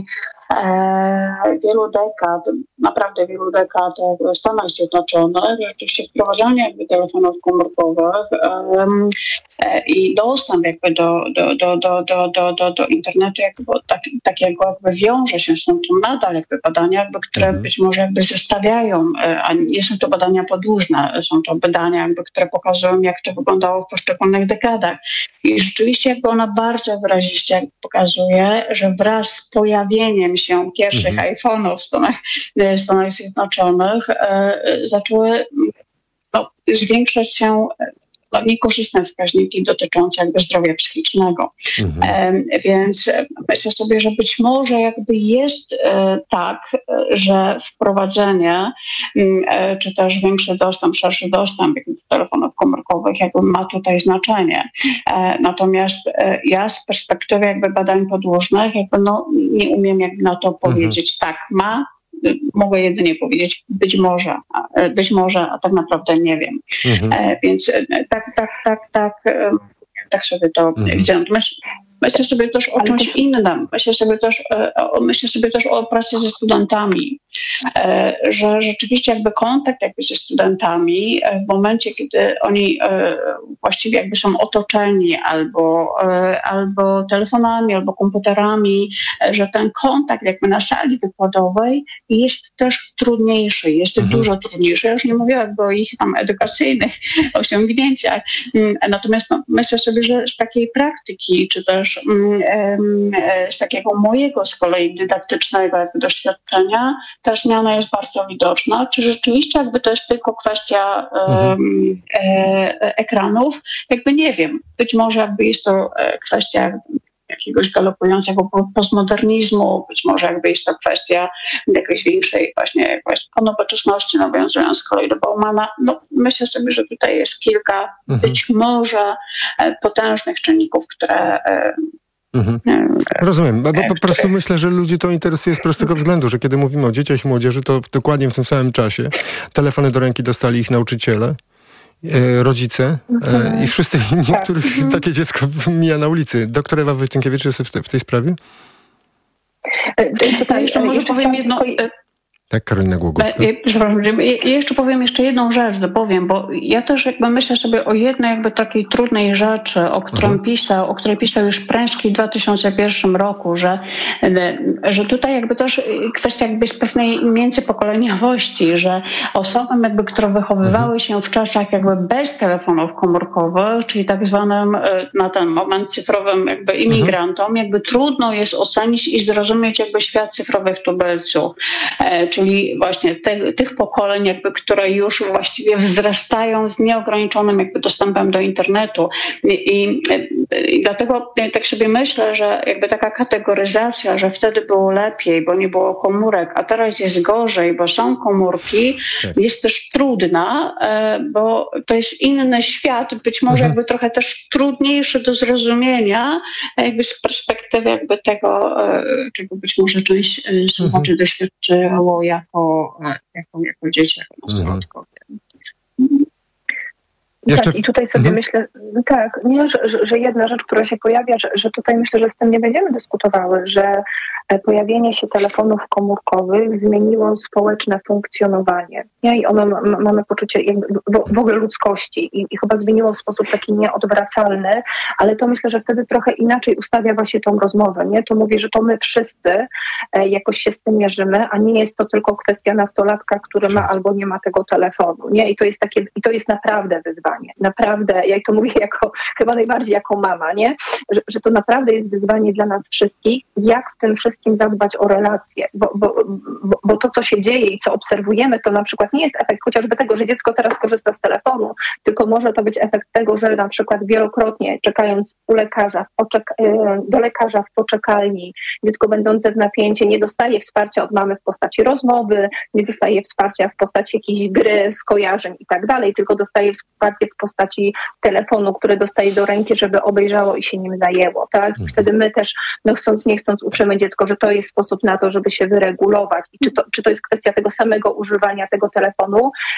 Speaker 22: e, wielu dekad, naprawdę wielu dekad w Stanach Zjednoczonych, rzeczywiście wprowadzanie jakby telefonów komórkowych um, e, i dostęp jakby do, do, do, do, do, do, do, do internetu jakby tak, takiego jakby wiąże się, są to nadal jakby badania, jakby, które mhm. być może jakby zestawiają, e, a nie są to badania podłużne, są to badania jakby, które pokazują, jak to wyglądało w poszczególnych dekadach. I rzeczywiście jakby ona bardzo wyraziście pokazuje, że wraz z pojawieniem się pierwszych mhm. iPhone'ów w Stanach, w Stanach Zjednoczonych e, zaczęły no, zwiększać się no, niekorzystne wskaźniki dotyczące jakby zdrowia psychicznego. Mhm. E, więc myślę sobie, że być może jakby jest e, tak, że wprowadzenie e, czy też większy dostęp, szerszy dostęp do telefonów komórkowych jakby ma tutaj znaczenie. E, natomiast e, ja z perspektywy jakby badań podłużnych jakby no, nie umiem jakby na to mhm. powiedzieć tak ma. Mogę jedynie powiedzieć być może, być może, a tak naprawdę nie wiem. Mhm. E, więc tak, tak, tak, tak, tak sobie to mhm. widzę. Natomiast myślę sobie też o czymś innym. Myślę sobie też, o, myślę sobie też o pracy ze studentami, e, że rzeczywiście jakby kontakt jakby ze studentami w momencie, kiedy oni e, właściwie jakby są otoczeni albo, e, albo telefonami, albo komputerami, e, że ten kontakt jakby na sali wykładowej jest też trudniejszy, jest mhm. dużo trudniejszy. Ja już nie mówię jakby o ich tam edukacyjnych osiągnięciach. Natomiast no, myślę sobie, że z takiej praktyki, czy też z takiego mojego z kolei dydaktycznego jakby doświadczenia ta zmiana jest bardzo widoczna. Czy rzeczywiście jakby to jest tylko kwestia mhm. e, ekranów? Jakby nie wiem. Być może jakby jest to kwestia jakiegoś galopującego postmodernizmu, być może jakby jest to kwestia jakiejś większej właśnie nowoczesności, nawiązując z kolei do Baumana. No, myślę sobie, że tutaj jest kilka mhm. być może potężnych czynników, które
Speaker 2: Mhm. Rozumiem, bo po prostu myślę, że ludzi to interesuje z prostego względu, że kiedy mówimy o dzieciach i młodzieży, to dokładnie w tym samym czasie telefony do ręki dostali ich nauczyciele, rodzice mhm. i wszyscy inni, tak. których mhm. takie dziecko mija na ulicy. Doktor Ewa Wojtynkiewicz jest w, te, w tej sprawie?
Speaker 22: Tutaj jeszcze może powiem jedno...
Speaker 2: Tak, Karolina Głogowska.
Speaker 22: Przepraszam, ja jeszcze powiem jeszcze jedną rzecz, dopowiem, bo ja też jakby myślę sobie o jednej jakby takiej trudnej rzeczy, o którą mhm. pisał, o której pisał już Pręski w dwa tysiące pierwszym roku, że, że tutaj jakby też kwestia jakby z pewnej międzypokoleniowości, że osobom jakby, które wychowywały mhm. się w czasach jakby bez telefonów komórkowych, czyli tak zwanym na ten moment cyfrowym jakby imigrantom, mhm. jakby trudno jest ocenić i zrozumieć jakby świat cyfrowych tubylców. Czyli właśnie te, tych pokoleń, jakby, które już właściwie wzrastają z nieograniczonym jakby dostępem do internetu. I, i, i dlatego tak sobie myślę, że jakby taka kategoryzacja, że wtedy było lepiej, bo nie było komórek, a teraz jest gorzej, bo są komórki, tak. jest też trudna, bo to jest inny świat, być może mhm. jakby trochę też trudniejszy do zrozumienia, jakby z perspektywy jakby tego, czego być może część słuchaczy mhm. doświadczyło jako, jako, jako dzieci, jako nastolatkowie.
Speaker 4: Mhm.
Speaker 2: Jeszcze...
Speaker 4: Tak, i tutaj sobie mhm. myślę, tak, nie, że, że jedna rzecz, która się pojawia, że, że tutaj myślę, że z tym nie będziemy dyskutowały, że pojawienie się telefonów komórkowych zmieniło społeczne funkcjonowanie. Nie? I ono ma, mamy poczucie jakby w, w ogóle ludzkości i, i chyba zmieniło w sposób taki nieodwracalny, ale to myślę, że wtedy trochę inaczej ustawia właśnie tą rozmowę. Nie? To mówi, że to my wszyscy e, jakoś się z tym mierzymy, a nie jest to tylko kwestia nastolatka, który ma albo nie ma tego telefonu. Nie? I to jest takie, i to jest naprawdę wyzwanie. Naprawdę, ja to mówię jako, chyba najbardziej jako mama, nie? Że, że to naprawdę jest wyzwanie dla nas wszystkich, jak w tym wszystkim zadbać o relacje, bo, bo, bo, bo to, co się dzieje i co obserwujemy, to na przykład nie jest efekt chociażby tego, że dziecko teraz korzysta z telefonu, tylko może to być efekt tego, że na przykład wielokrotnie czekając u lekarza, poczek- do lekarza w poczekalni, dziecko będące w napięciu nie dostaje wsparcia od mamy w postaci rozmowy, nie dostaje wsparcia w postaci jakiejś gry, skojarzeń i tak dalej, tylko dostaje wsparcie w postaci telefonu, który dostaje do ręki, żeby obejrzało i się nim zajęło. Tak? I wtedy my też, no chcąc nie chcąc, uczymy dziecko, że to jest sposób na to, żeby się wyregulować. I czy to, czy to jest kwestia tego samego używania tego telefonu?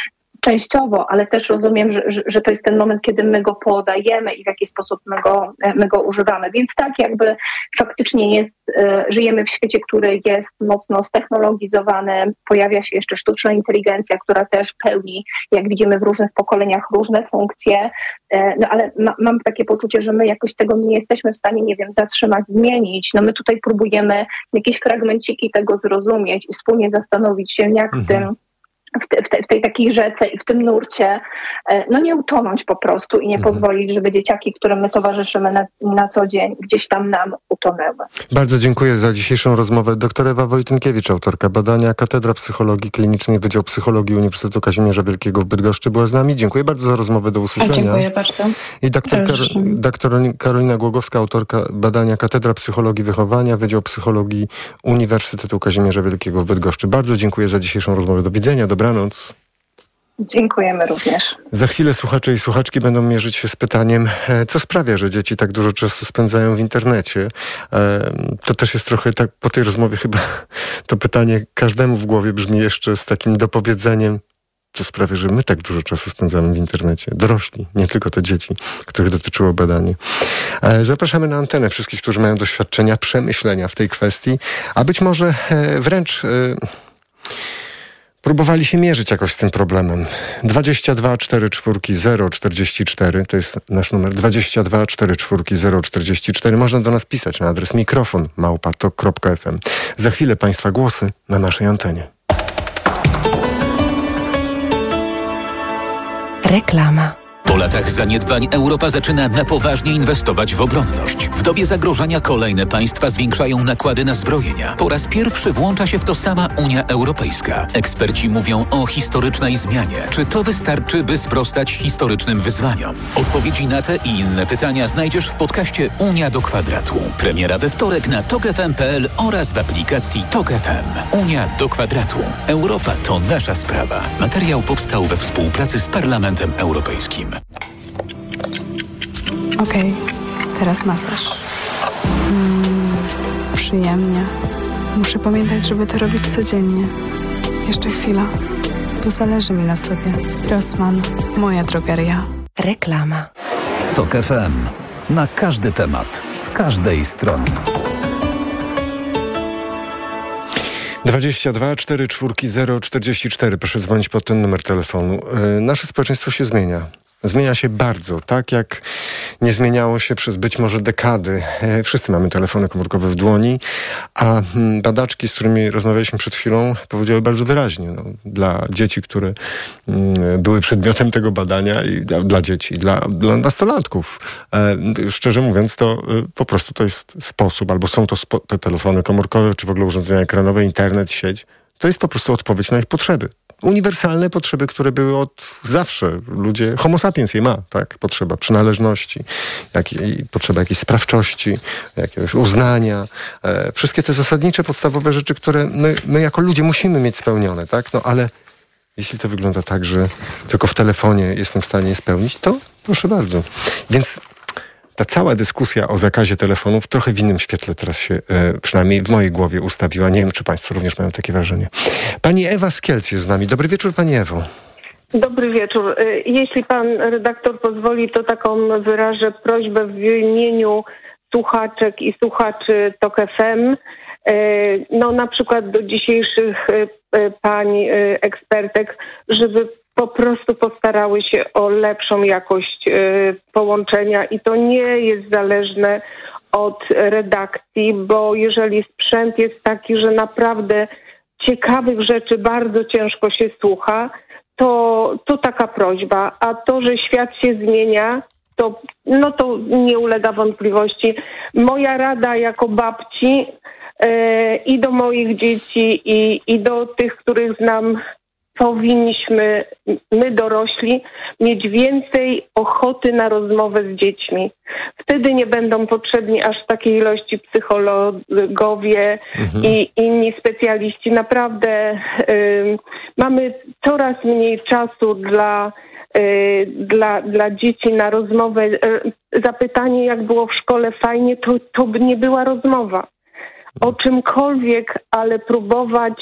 Speaker 4: częściowo, ale też rozumiem, że, że to jest ten moment, kiedy my go podajemy i w jaki sposób my go, my go używamy. Więc tak jakby faktycznie jest, żyjemy w świecie, który jest mocno ztechnologizowany, pojawia się jeszcze sztuczna inteligencja, która też pełni, jak widzimy w różnych pokoleniach, różne funkcje, no ale ma, mam takie poczucie, że my jakoś tego nie jesteśmy w stanie, nie wiem, zatrzymać, zmienić. No my tutaj próbujemy jakieś fragmenciki tego zrozumieć i wspólnie zastanowić się, jak w tym W, te, w, te, w tej takiej rzece i w tym nurcie, no nie utonąć po prostu i nie mhm. pozwolić, żeby dzieciaki, którym my towarzyszymy na, na co dzień, gdzieś tam nam utonęły.
Speaker 2: Bardzo dziękuję za dzisiejszą rozmowę. Doktor Ewa Wojtynkiewicz, autorka badania, Katedra Psychologii Klinicznej, Wydział Psychologii Uniwersytetu Kazimierza Wielkiego w Bydgoszczy była z nami. Dziękuję bardzo za rozmowę, do usłyszenia.
Speaker 22: Dziękuję bardzo.
Speaker 2: I doktor, Kar- doktor Karolina Głogowska, autorka badania, Katedra Psychologii Wychowania, Wydział Psychologii Uniwersytetu Kazimierza Wielkiego w Bydgoszczy. Bardzo dziękuję za dzisiejszą rozmowę. Do widzenia. Dobranoc.
Speaker 4: Dziękujemy również.
Speaker 2: Za chwilę słuchacze i słuchaczki będą mierzyć się z pytaniem, co sprawia, że dzieci tak dużo czasu spędzają w internecie. To też jest trochę tak, po tej rozmowie chyba to pytanie każdemu w głowie brzmi jeszcze z takim dopowiedzeniem, co sprawia, że my tak dużo czasu spędzamy w internecie. Dorośli, nie tylko te dzieci, których dotyczyło badanie. Zapraszamy na antenę wszystkich, którzy mają doświadczenia, przemyślenia w tej kwestii, a być może wręcz próbowali się mierzyć jakoś z tym problemem. dwadzieścia dwa cztery cztery zero czterdzieści cztery to jest nasz numer. dwadzieścia dwa cztery cztery zero czterdzieści cztery. Można do nas pisać na adres mikrofon małpa tok kropka f m. Za chwilę Państwa głosy na naszej antenie.
Speaker 9: Reklama.
Speaker 8: Po latach zaniedbań Europa zaczyna na poważnie inwestować w obronność. W dobie zagrożenia kolejne państwa zwiększają nakłady na zbrojenia. Po raz pierwszy włącza się w to sama Unia Europejska. Eksperci mówią o historycznej zmianie. Czy to wystarczy, by sprostać historycznym wyzwaniom? Odpowiedzi na te i inne pytania znajdziesz w podcaście Unia do kwadratu. Premiera we wtorek na tok f m kropka p l oraz w aplikacji Tok F M. Unia do kwadratu. Europa to nasza sprawa. Materiał powstał we współpracy z Parlamentem Europejskim.
Speaker 5: Okej, okay, teraz masaż. Mm, przyjemnie. Muszę pamiętać, żeby to robić codziennie. Jeszcze chwila, bo zależy mi na sobie. Rossmann, moja drogeria.
Speaker 9: Reklama.
Speaker 1: Tok F M. Na każdy temat, z każdej strony.
Speaker 2: dwadzieścia dwa cztery cztery zero czterdzieści cztery. Proszę dzwonić pod ten numer telefonu. Yy, nasze społeczeństwo się zmienia. Zmienia się bardzo, tak jak nie zmieniało się przez być może dekady. Wszyscy mamy telefony komórkowe w dłoni, a badaczki, z którymi rozmawialiśmy przed chwilą, powiedziały bardzo wyraźnie, no, dla dzieci, które były przedmiotem tego badania i dla, dla dzieci, dla, dla nastolatków. E, szczerze mówiąc, to po prostu to jest sposób, albo są to spo, te telefony komórkowe, czy w ogóle urządzenia ekranowe, internet, sieć. To jest po prostu odpowiedź na ich potrzeby. Uniwersalne potrzeby, które były od zawsze. Ludzie, homo sapiens je ma, tak? Potrzeba przynależności, jak, i potrzeba jakiejś sprawczości, jakiegoś uznania. E, wszystkie te zasadnicze, podstawowe rzeczy, które my, my jako ludzie musimy mieć spełnione, tak? No ale jeśli to wygląda tak, że tylko w telefonie jestem w stanie je spełnić, to proszę bardzo. Więc ta cała dyskusja o zakazie telefonów trochę w innym świetle teraz się, e, przynajmniej w mojej głowie ustawiła. Nie wiem, czy Państwo również mają takie wrażenie. Pani Ewa z Kielc jest z nami. Dobry wieczór, Pani Ewo.
Speaker 7: Dobry wieczór. Jeśli Pan redaktor pozwoli, to taką wyrażę prośbę w imieniu słuchaczek i słuchaczy Tok F M. No na przykład do dzisiejszych pań ekspertek, żeby po prostu postarały się o lepszą jakość y, połączenia i to nie jest zależne od redakcji, bo jeżeli sprzęt jest taki, że naprawdę ciekawych rzeczy bardzo ciężko się słucha, to, to taka prośba. A to, że świat się zmienia, to, no to nie ulega wątpliwości. Moja rada jako babci y, i do moich dzieci i, i do tych, których znam, powinniśmy, my dorośli, mieć więcej ochoty na rozmowę z dziećmi. Wtedy nie będą potrzebni aż takiej ilości psychologowie mhm. i inni specjaliści. Naprawdę y, mamy coraz mniej czasu dla, y, dla, dla dzieci na rozmowę. Y, zapytanie, jak było w szkole fajnie, to, to by nie była rozmowa. O czymkolwiek, ale próbować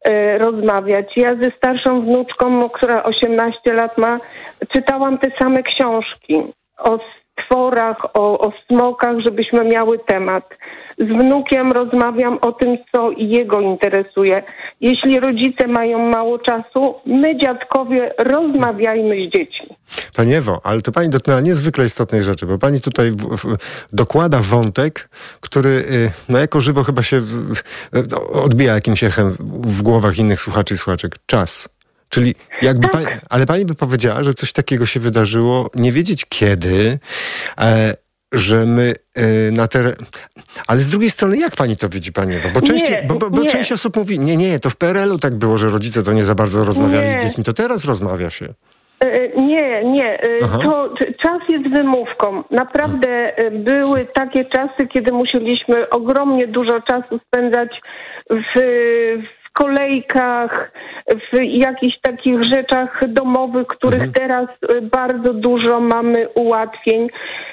Speaker 7: e, rozmawiać. Ja ze starszą wnuczką, która osiemnaście lat ma, czytałam te same książki o stworach, o, o smokach, żebyśmy miały temat. Z wnukiem rozmawiam o tym, co jego interesuje. Jeśli rodzice mają mało czasu, my, dziadkowie, rozmawiajmy z dziećmi.
Speaker 2: Pani Ewo, ale to pani dotknęła niezwykle istotnej rzeczy, bo pani tutaj w, w, dokłada wątek, który y, no jako żywo chyba się y, odbija jakimś echem w głowach innych słuchaczy i słuchaczek. Czas. Czyli jakby pani, ale pani by powiedziała, że coś takiego się wydarzyło, nie wiedzieć kiedy, e, że my y, na te... Ale z drugiej strony, jak pani to widzi, pani Ewo? Bo, częściej,
Speaker 7: Nie,
Speaker 2: bo, bo, bo
Speaker 7: nie.
Speaker 2: część osób mówi, nie, nie, to w P R L u tak było, że rodzice to nie za bardzo rozmawiali
Speaker 7: Nie.
Speaker 2: z dziećmi, to teraz rozmawia się.
Speaker 7: Nie, nie.
Speaker 2: Aha.
Speaker 7: To czas jest wymówką. Naprawdę były takie czasy, kiedy musieliśmy ogromnie dużo czasu spędzać w, w kolejkach, w jakichś takich rzeczach domowych, których mhm. teraz bardzo dużo mamy ułatwień.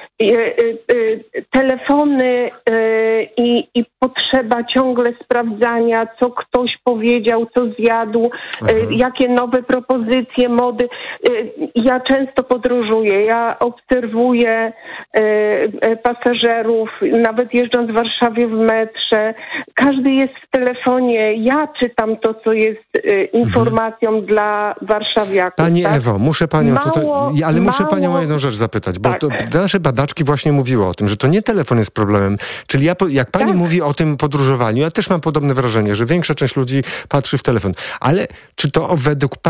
Speaker 7: Telefony i, i potrzeba ciągle sprawdzania, co ktoś powiedział, co zjadł, Aha. jakie nowe propozycje, mody. Ja często podróżuję, ja obserwuję pasażerów, nawet jeżdżąc w Warszawie w metrze. Każdy jest w telefonie. Ja czytam to, co jest informacją mhm. dla warszawiaków.
Speaker 2: Pani
Speaker 7: tak?
Speaker 2: Ewo, muszę panią,
Speaker 7: mało,
Speaker 2: tutaj, ale muszę
Speaker 7: mało...
Speaker 2: panią o jedną rzecz zapytać, bo
Speaker 7: tak.
Speaker 2: to nasze badaczki właśnie mówiły o tym, że to nie telefon jest problemem. Czyli ja, jak pani tak. mówi o tym podróżowaniu, ja też mam podobne wrażenie, że większa część ludzi patrzy w telefon. Ale czy to według